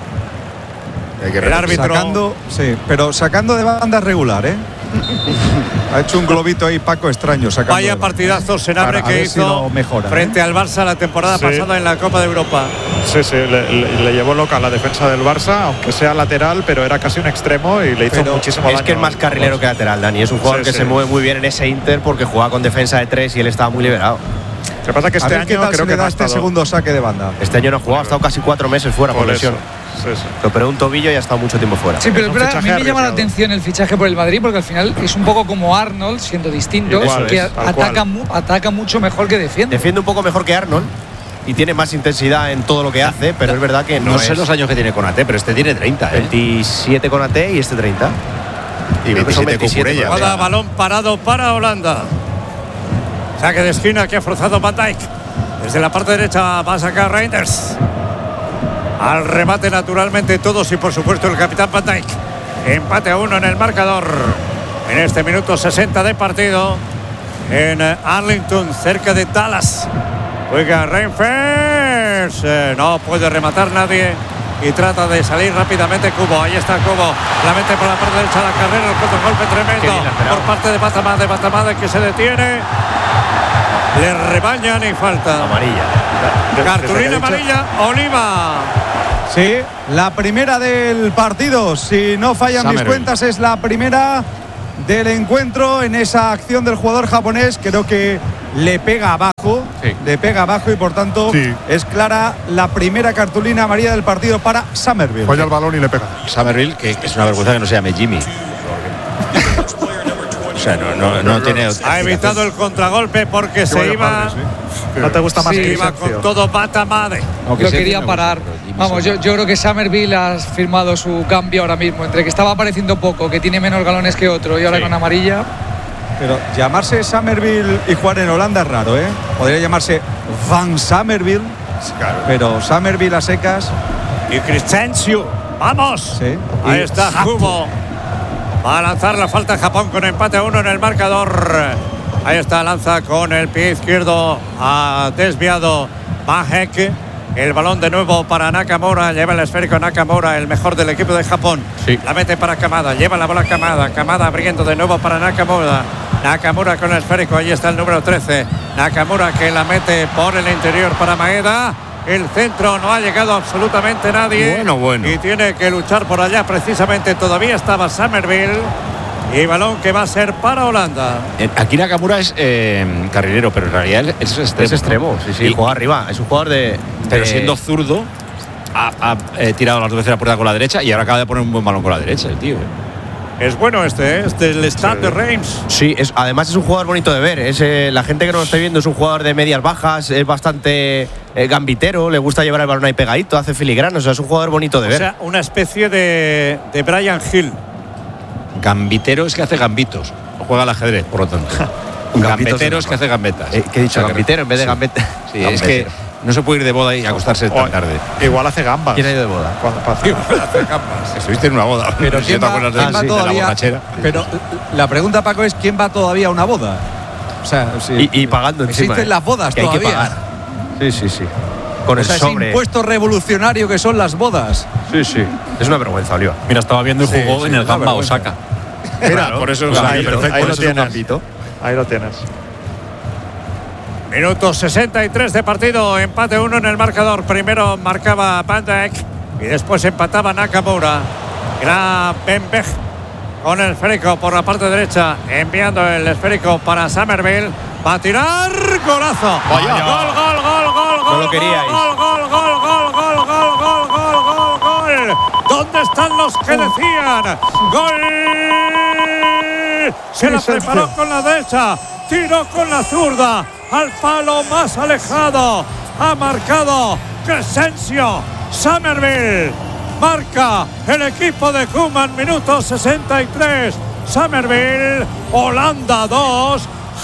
El árbitro. Sacando de banda regular, ¿eh? Ha hecho un globito ahí, Paco, extraño. Vaya partidazo Senabre que hizo si mejora, frente al Barça la temporada pasada en la Copa de Europa. Sí, le llevó loca la defensa del Barça, aunque sea lateral, pero era casi un extremo y le hizo muchísimo daño. Es que es más carrilero que lateral, Dani. Es un jugador que se mueve muy bien en ese Inter porque juega con defensa de 3 y él estaba muy liberado. Lo que pasa es que este año creo que da este segundo saque de banda. Este año no ha jugado, ha estado casi 4 meses fuera por lesión. Lo operó un tobillo y ha estado mucho tiempo fuera. Sí, pero a mí me llama la atención el fichaje por el Madrid porque al final es un poco como Arnold, siendo distinto, que ataca mucho mejor que defiende. Defiende un poco mejor que Arnold y tiene más intensidad en todo lo que hace, pero es verdad que no sé los años que tiene Konaté, pero este tiene 30. 27 Konaté y este 30. Y 27 Cucurella. Balón parado para Holanda. Saque de esquina que ha forzado Van Dijk. Desde la parte derecha va a sacar Reinders. Al remate naturalmente todos y por supuesto el capitán Van Dijk. Empate a 1 en el marcador. En este minuto 60 de partido. En Arlington, cerca de Dallas. Juega Reinders. No puede rematar nadie. y trata de salir rápidamente Kubo. Ahí está Kubo, la mete por la parte derecha de la carrera, el contragolpe tremendo por parte de Batamade que se detiene. Le rebañan y falta. Amarilla. Cartulina amarilla, Oliva. Sí, la primera del partido. Si no fallan mis cuentas, es la primera del encuentro en esa acción del jugador japonés. Creo que le pega abajo. Sí. Le pega abajo y por tanto es clara la primera cartulina amarilla del partido para Summerville. Falla el balón y le pega. Summerville, que es una vergüenza que no se llame Jimmy. O sea, no tiene. Ha evitado el contragolpe porque se iba. ¿No te gusta más que iba con todo Batamade? Lo quería parar. Vamos, yo creo que Summerville ha firmado su cambio ahora mismo. Entre que estaba apareciendo poco, que tiene menos galones que otro, y ahora con amarilla. Pero llamarse Summerville y jugar en Holanda es raro, ¿eh? Podría llamarse Van Summerville, claro. Pero Summerville a secas. Y Crescencio, ¡vamos! Sí. Ahí está Kubo. Va a lanzar la falta Japón con empate a 1 en el marcador. Ahí está, lanza con el pie izquierdo. Ha desviado Mahek. El balón de nuevo para Nakamura. Lleva el esférico Nakamura, el mejor del equipo de Japón. Sí. La mete para Kamada. Lleva la bola Kamada. Kamada abriendo de nuevo para Nakamura. Nakamura con el esférico. Ahí está el número 13. Nakamura que la mete por el interior para Maeda. El centro no ha llegado absolutamente nadie. Bueno. Y tiene que luchar por allá precisamente. Todavía estaba Summerville. Y balón que va a ser para Holanda. Aquí Nakamura es carrilero, pero en realidad es extremo. Es extremo, sí, juega arriba. Es un jugador de. Pero siendo zurdo, ha tirado las dos veces la puerta con la derecha y ahora acaba de poner un buen balón con la derecha, el tío. Es bueno este el Stade de Reims. Sí, además es un jugador bonito de ver. La gente que no lo está viendo es un jugador de medias bajas, es bastante gambitero, le gusta llevar el balón ahí pegadito, hace filigranos, o sea, es un jugador bonito de ver. O sea, una especie de Brian Hill. Gambitero es que hace gambitos, juega al ajedrez, por lo tanto. Gambetero es que hace gambetas. ¿Qué he dicho? Gambitero en vez de gambeta. Sí, es que no se puede ir de boda y acostarse tan tarde. Igual hace gambas. ¿Quién ha ido de boda? Igual hace gambas. Estuviste en una boda. Pero ¿quién va todavía? Pero la pregunta, Paco, es ¿quién va todavía a una boda? O sea, y pagando encima. Existen las bodas que todavía. Hay que pagar. Sí. Con el sobre. Ese impuesto revolucionario que son las bodas. Sí. Es una vergüenza, Oliva. Mira, estaba viendo el jugó en el Gamba Osaka. Mira, por eso ahí lo tienes. Ahí lo tienes. Minuto 63 de partido, empate 1 en el marcador. Primero marcaba Van Dijk y después empataba Nakamura. Era Benbech con el esférico por la parte derecha, enviando el esférico para Summerville. Va a tirar, golazo. Vaya. Gol. No lo queríais. Gol. ¿Dónde están los que decían? Gol. Se la preparó con la derecha, tiró con la zurda al palo más alejado. Ha marcado Crescencio. Summerville marca el equipo de Koeman, minuto 63. Summerville, Holanda 2,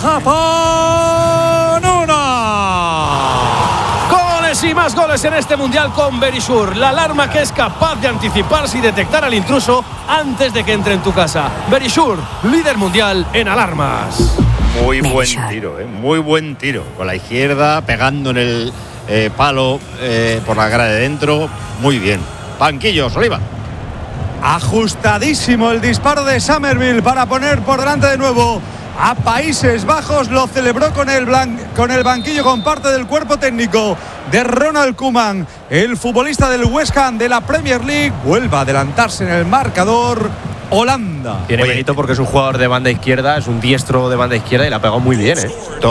Japón 1. Goles y más goles en este mundial con Verisure, la alarma que es capaz de anticiparse y detectar al intruso antes de que entre en tu casa. Verisure, líder mundial en alarmas. Muy buen tiro, muy buen tiro. Con la izquierda, pegando en el palo por la cara de dentro. Muy bien. Banquillos, Oliva. Ajustadísimo el disparo de Summerville para poner por delante de nuevo a Países Bajos. Lo celebró con el banquillo, con parte del cuerpo técnico de Ronald Koeman. El futbolista del West Ham de la Premier League vuelve a adelantarse en el marcador. Holanda. Tiene mérito porque es un jugador de banda izquierda, es un diestro de banda izquierda y la ha pegado muy bien.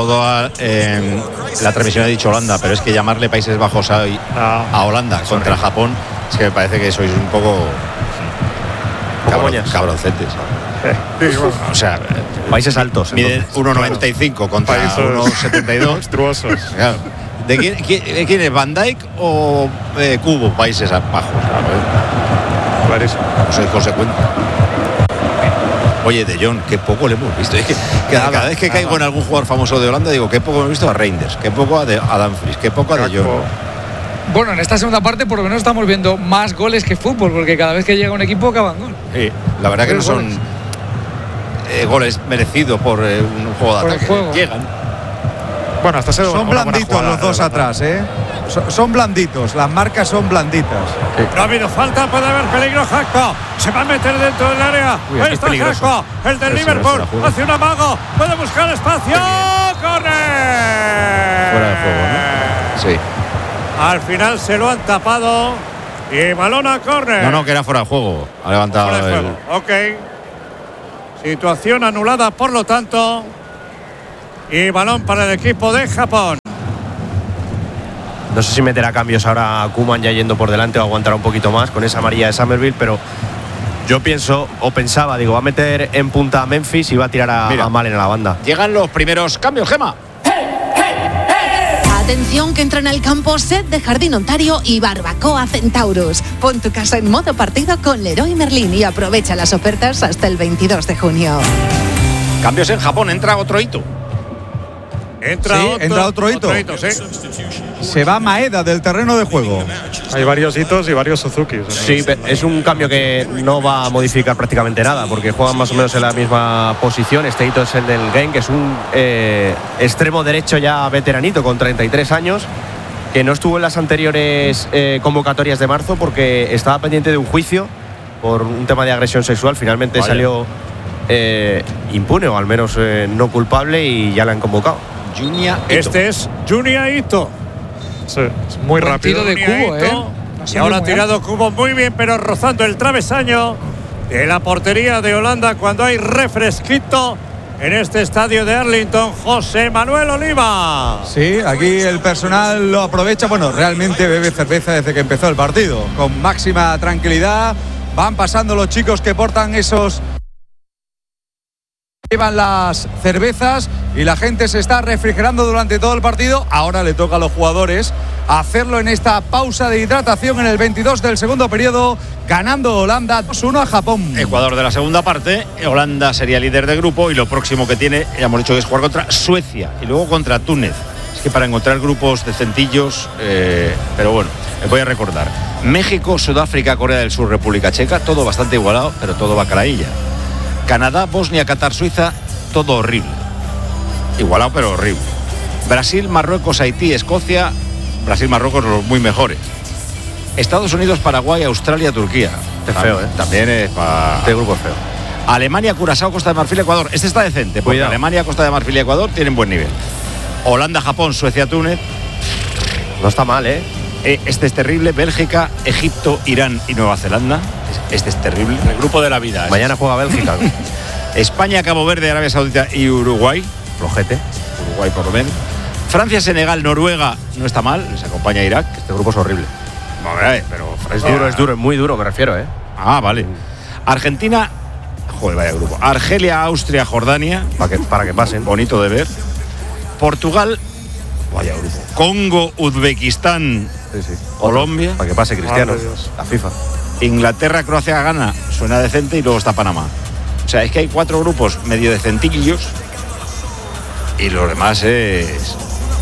La transmisión ha dicho Holanda, pero es que llamarle Países Bajos a Holanda contra Japón es que me parece que sois un poco cabroncetes. O sea, países altos. Miden 1,95 contra 1,72. Monstruosos. Claro. ¿De quién es? ¿Van Dijk o Kubo? Países Bajos. Clarísimo. No soy consecuente. Oye, De Jong, qué poco le hemos visto. Es que cada vez que caigo en algún jugador famoso de Holanda, digo, qué poco hemos visto a Reinders, qué poco a Dumfries, qué poco a De Jong. Bueno, en esta segunda parte por lo menos estamos viendo más goles que fútbol, porque cada vez que llega un equipo acaban gol. Sí, la verdad que no son goles merecidos por un juego de ataque. Llegan. Bueno, hasta son blanditos los dos atrás, ¿eh? Son blanditos, las marcas son blanditas. Sí. No ha habido falta, puede haber peligro. Gakpo se va a meter dentro del área. Ahí está Gakpo, el del Liverpool, hace un amago, puede buscar espacio. ¡Córner! Fuera de juego, ¿no? Sí. Al final se lo han tapado y balón a córner. No, que era fuera de juego. Ha levantado fuera de juego. Ok. Situación anulada, por lo tanto. Y balón para el equipo de Japón. No sé si meterá cambios ahora Koeman ya yendo por delante o aguantará un poquito más con esa amarilla de Summerville, pero yo pensaba, va a meter en punta a Memphis y va a tirar a Malen a la banda. Llegan los primeros cambios, Gema. Atención que entra en el campo Set de Jardín Ontario y Barbacoa Centaurus. Pon tu casa en modo partido con Leroy Merlin y aprovecha las ofertas hasta el 22 de junio. Cambios en Japón, entra otro hito. Entra otro hito. Sí. Se va Maeda del terreno de juego. Hay varios hitos y varios Suzukis. Sí, es un cambio que no va a modificar prácticamente nada, porque juegan más o menos en la misma posición. Este hito es el del Genk, que es un extremo derecho ya veteranito con 33 años, que no estuvo en las anteriores convocatorias de marzo porque estaba pendiente de un juicio por un tema de agresión sexual. Finalmente salió impune, o al menos no culpable, y ya la han convocado. Este es Junya Ito. Sí, es muy rápido. De Kubo, Y ahora ha tirado Kubo muy bien, pero rozando el travesaño de la portería de Holanda cuando hay refresquito en este estadio de Arlington. José Manuel Oliva. Sí, aquí el personal lo aprovecha. Bueno, realmente bebe cerveza desde que empezó el partido, con máxima tranquilidad. Van pasando los chicos que portan esos... Llevan las cervezas y la gente se está refrigerando durante todo el partido. Ahora le toca a los jugadores hacerlo en esta pausa de hidratación en el 22 del segundo periodo, ganando Holanda 2-1 a Japón. Ecuador de la segunda parte. Holanda sería líder de grupo y lo próximo que tiene, ya hemos dicho, que es jugar contra Suecia y luego contra Túnez. Es que para encontrar grupos decentillos, pero bueno, les voy a recordar: México, Sudáfrica, Corea del Sur, República Checa, todo bastante igualado, pero todo bacalaílla. Canadá, Bosnia, Qatar, Suiza, todo horrible. Igualado, pero horrible. Brasil, Marruecos, Haití, Escocia. Brasil, Marruecos, los muy mejores. Estados Unidos, Paraguay, Australia, Turquía. Es feo, ¿eh? También es para... Este grupo es feo. Alemania, Curazao, Costa de Marfil, Ecuador. Este está decente, porque Alemania, Costa de Marfil y Ecuador tienen buen nivel. Holanda, Japón, Suecia, Túnez. No está mal, ¿eh? Este es terrible. Bélgica, Egipto, Irán y Nueva Zelanda. Este es terrible. El grupo de la vida. Mañana juega Bélgica. España, Cabo Verde, Arabia Saudita y Uruguay. Flojete. Uruguay por lo menos. Francia, Senegal, Noruega. No está mal. Les acompaña Irak. Este grupo es horrible. No, pero es duro, es muy duro, me refiero, ¿eh? Ah, vale. Argentina. Joder, vaya grupo. Argelia, Austria, Jordania. Para que pasen. Bonito de ver. Portugal. Vaya grupo. Congo, Uzbekistán, Colombia. Para que pase Cristiano. La FIFA. Inglaterra, Croacia, Ghana. Suena decente y luego está Panamá. O sea, es que hay 4 grupos medio decentillos y los demás es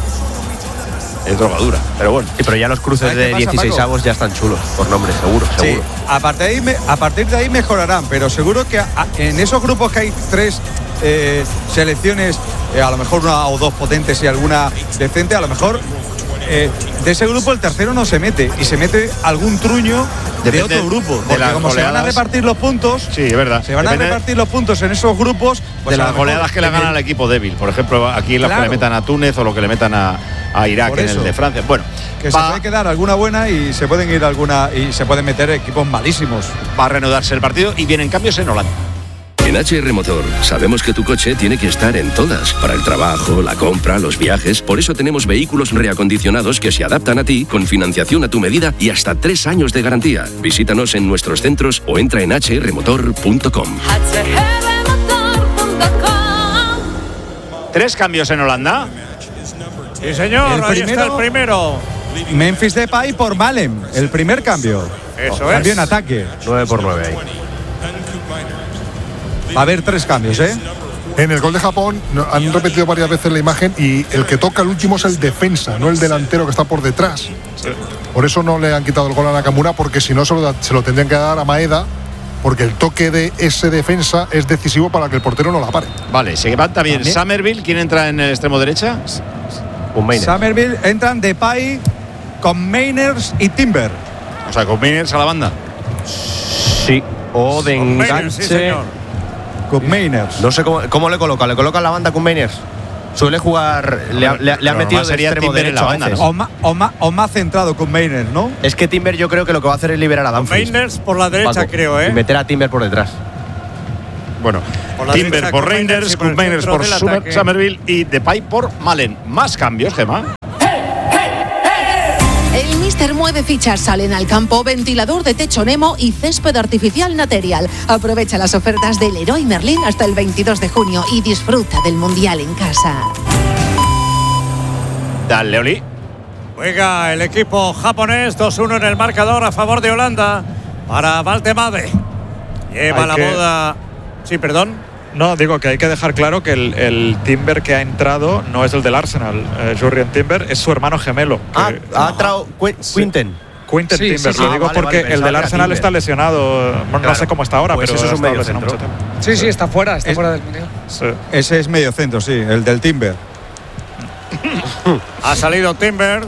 drogadura. Pero bueno. Sí, pero ya los cruces de 16avos ya están chulos, por nombre, seguro. Sí, a partir de ahí mejorarán, pero seguro que en esos grupos que hay 3 selecciones, a lo mejor 1 o 2 potentes y alguna decente, a lo mejor de ese grupo el tercero no se mete y se mete algún truño de otro grupo, porque como se van a repartir los puntos, sí, es verdad, se van a repartir los puntos en esos grupos, pues de las goleadas que le ganan al equipo débil. Por ejemplo, aquí las que le metan a Túnez o lo que le metan a Irak en el de Francia. Bueno, que se puede quedar alguna buena y se pueden ir y se pueden meter equipos malísimos. Va a reanudarse el partido y vienen cambios en Holanda. En HR Motor sabemos que tu coche tiene que estar en todas, para el trabajo, la compra, los viajes. Por eso tenemos vehículos reacondicionados que se adaptan a ti, con financiación a tu medida y hasta 3 años de garantía. Visítanos en nuestros centros o entra en hrmotor.com. 3 cambios en Holanda. Sí, señor, ahí está el primero. Memphis Depay por Malen, el primer cambio. Eso es. Cambio en ataque. 9-9 ahí. Va a haber 3 cambios, ¿eh? En el gol de Japón han repetido varias veces la imagen y el que toca el último es el defensa, no el delantero que está por detrás. Sí. Por eso no le han quitado el gol a Nakamura, porque si no se lo tendrían que dar a Maeda, porque el toque de ese defensa es decisivo para que el portero no la pare. Vale, se levanta bien Summerville. ¿Quién entra en el extremo derecha? Summerville entran Depay con Mainers y Timber. O sea, con Mainers a la banda. Sí. O de enganche. Con Mainers. No sé cómo le coloca. ¿Le coloca la banda con Mainers? Suele jugar. Le ha metido de extremo derecho a veces. O más centrado con Mainers, ¿no? Es que Timber yo creo que lo que va a hacer es liberar a Dumfries. Mainers por la derecha, Paco, creo, ¿eh? Y meter a Timber por detrás. Bueno, Timber por Reinders, Koop Mainers por Summerville y Depay por Malen. Más cambios, Gemma. El Mister mueve fichas, salen al campo, ventilador de techo Nemo y césped artificial Material. Aprovecha las ofertas del Leroy Merlin hasta el 22 de junio y disfruta del Mundial en casa. Dale, Oli. Juega el equipo japonés, 2-1 en el marcador a favor de Holanda para Valtemade. Lleva la boda. Sí, perdón. No, digo que hay que dejar claro que el Timber que ha entrado no es el del Arsenal. Jurrien Timber es su hermano gemelo. Ha entrado Quinten. Quinten Timber, lo digo porque el del Arsenal está lesionado. No sé cómo está ahora, pues pero eso es un medio centro. Sí, está fuera del Mundial. Sí. Ese es medio centro, sí, el del Timber. Ha salido Timber.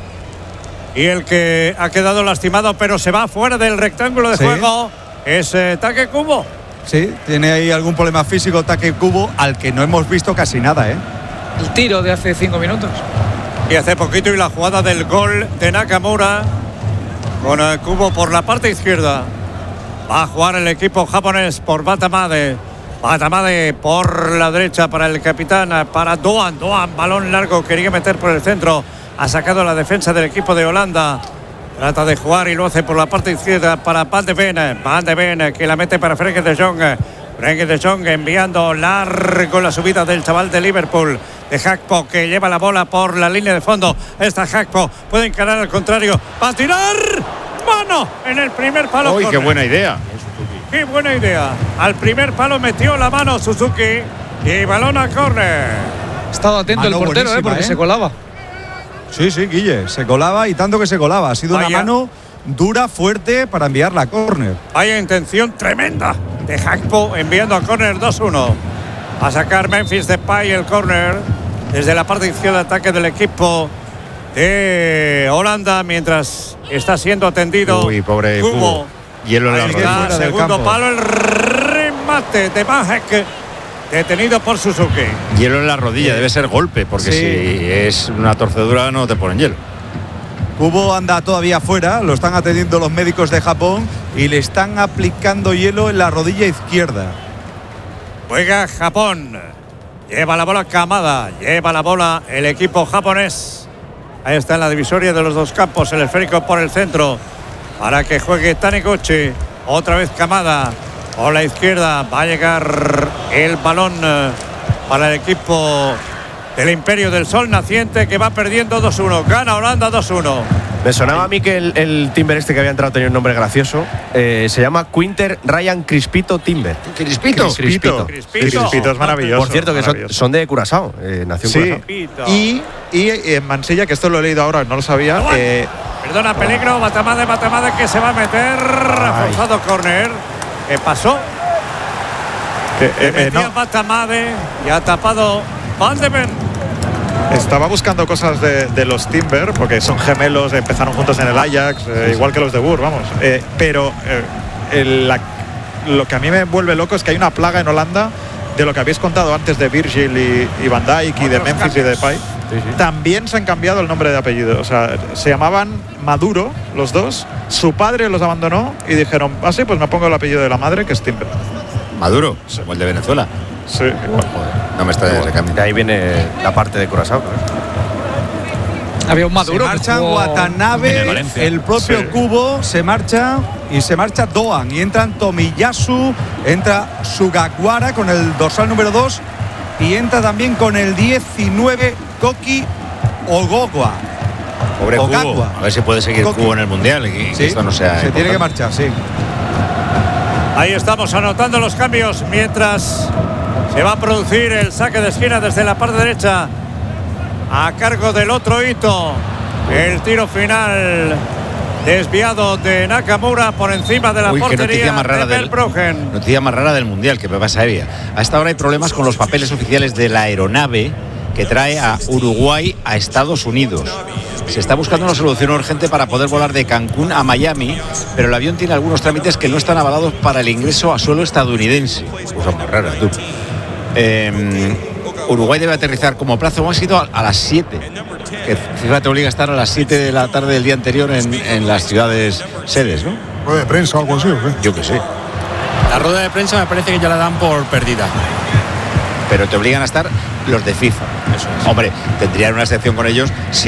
Y el que ha quedado lastimado, pero se va fuera del rectángulo de juego, es Take Kubo. Sí, tiene ahí algún problema físico Take Kubo, al que no hemos visto casi nada, ¿eh? El tiro de hace 5 minutos. Y hace poquito, y la jugada del gol de Nakamura con el Kubo por la parte izquierda. Va a jugar el equipo japonés por Batamade. Batamade por la derecha para el capitán, para Doan. Doan, balón largo, quería meter por el centro. Ha sacado la defensa del equipo de Holanda. Trata de jugar y lo hace por la parte izquierda para Van de Ven. Van de Ven que la mete para Frenkie de Jong. Frenkie de Jong enviando largo la subida del chaval de Liverpool. De Gakpo que lleva la bola por la línea de fondo. Esta Gakpo puede encarar al contrario. Va a tirar. Mano en el primer palo. ¡Uy, qué buena idea! ¡Qué buena idea! Al primer palo metió la mano Suzuki y balón a córner. Estaba atento el portero, porque se colaba. Sí, Guille, se colaba y tanto que se colaba. Ha sido una mano dura, fuerte para enviarla a córner. Vaya intención tremenda de Gakpo enviando a córner 2-1. A sacar Memphis Depay el córner desde la parte izquierda de ataque del equipo de Holanda mientras está siendo atendido. Uy, pobre Kubo. Hielo en la rodilla. Segundo palo, el remate de Majek. Detenido por Suzuki. Hielo en la rodilla, debe ser golpe, porque si es una torcedura no te ponen hielo. Kubo anda todavía fuera, lo están atendiendo los médicos de Japón y le están aplicando hielo en la rodilla izquierda. Juega Japón. Lleva la bola Kamada, lleva la bola el equipo japonés. Ahí está en la divisoria de los dos campos, el esférico por el centro, para que juegue Taniguchi. Otra vez Kamada. Por la izquierda va a llegar el balón para el equipo del Imperio del Sol Naciente, que va perdiendo 2-1. Gana Holanda 2-1. Me sonaba a mí que el Timber este que había entrado tenía un nombre gracioso. Se llama Quinter Ryan Crispito Timber. Crispito es maravilloso. Por cierto, que son de Curazao. Nació en Curazao. Y en Mansilla, que esto lo he leído ahora, no lo sabía. Perdona, peligro. Batamade que se va a meter. Reforzado córner. ¿Qué pasó? No. Batamade y ha tapado Van de Ven. Estaba buscando cosas de los Timber, porque son gemelos, empezaron juntos en el Ajax, igual que los de Burr, vamos. Pero lo que a mí me vuelve loco es que hay una plaga en Holanda de lo que habéis contado antes de Virgil y Van Dijk y de Memphis y de Depay. También se han cambiado el nombre de apellido. O sea, se llamaban Maduro los dos. Su padre los abandonó y dijeron, sí, pues me pongo el apellido de la madre, que es Timber. Maduro, como el de Venezuela. Sí, igual. No me extraña ese cambio. De ahí viene la parte de Curazao. Había un Maduro. Se marchan Watanabe, el propio Kubo se marcha y se marcha Doan. Y entran Tomiyasu, entra Sugawara con el dorsal número 2 y entra también con el 19 Koki Ogogwa. Pobre Kubo. A ver si puede seguir Kubo en el Mundial. Y sí, esto no sea se tiene que marchar, sí. Ahí estamos anotando los cambios mientras se va a producir el saque de esquina desde la parte derecha a cargo del otro Ito. El tiro final desviado de Nakamura por encima de la portería de Verbruggen. Noticia más rara del Mundial, que me pasa Evia. A esta hora hay problemas con los papeles oficiales de la aeronave que trae a Uruguay a Estados Unidos. Se está buscando una solución urgente para poder volar de Cancún a Miami, pero el avión tiene algunos trámites que no están avalados para el ingreso a suelo estadounidense. Cosa muy rara, tú. Uruguay debe aterrizar como plazo máximo a las 7. Que FIFA te obliga a estar a las 7 de la tarde del día anterior en las ciudades sedes, ¿no? ¿Rueda de prensa o algo así? Yo que sé. La rueda de prensa me parece que ya la dan por perdida. Pero te obligan a estar los de FIFA. Eso es. Hombre, tendrían una excepción con ellos si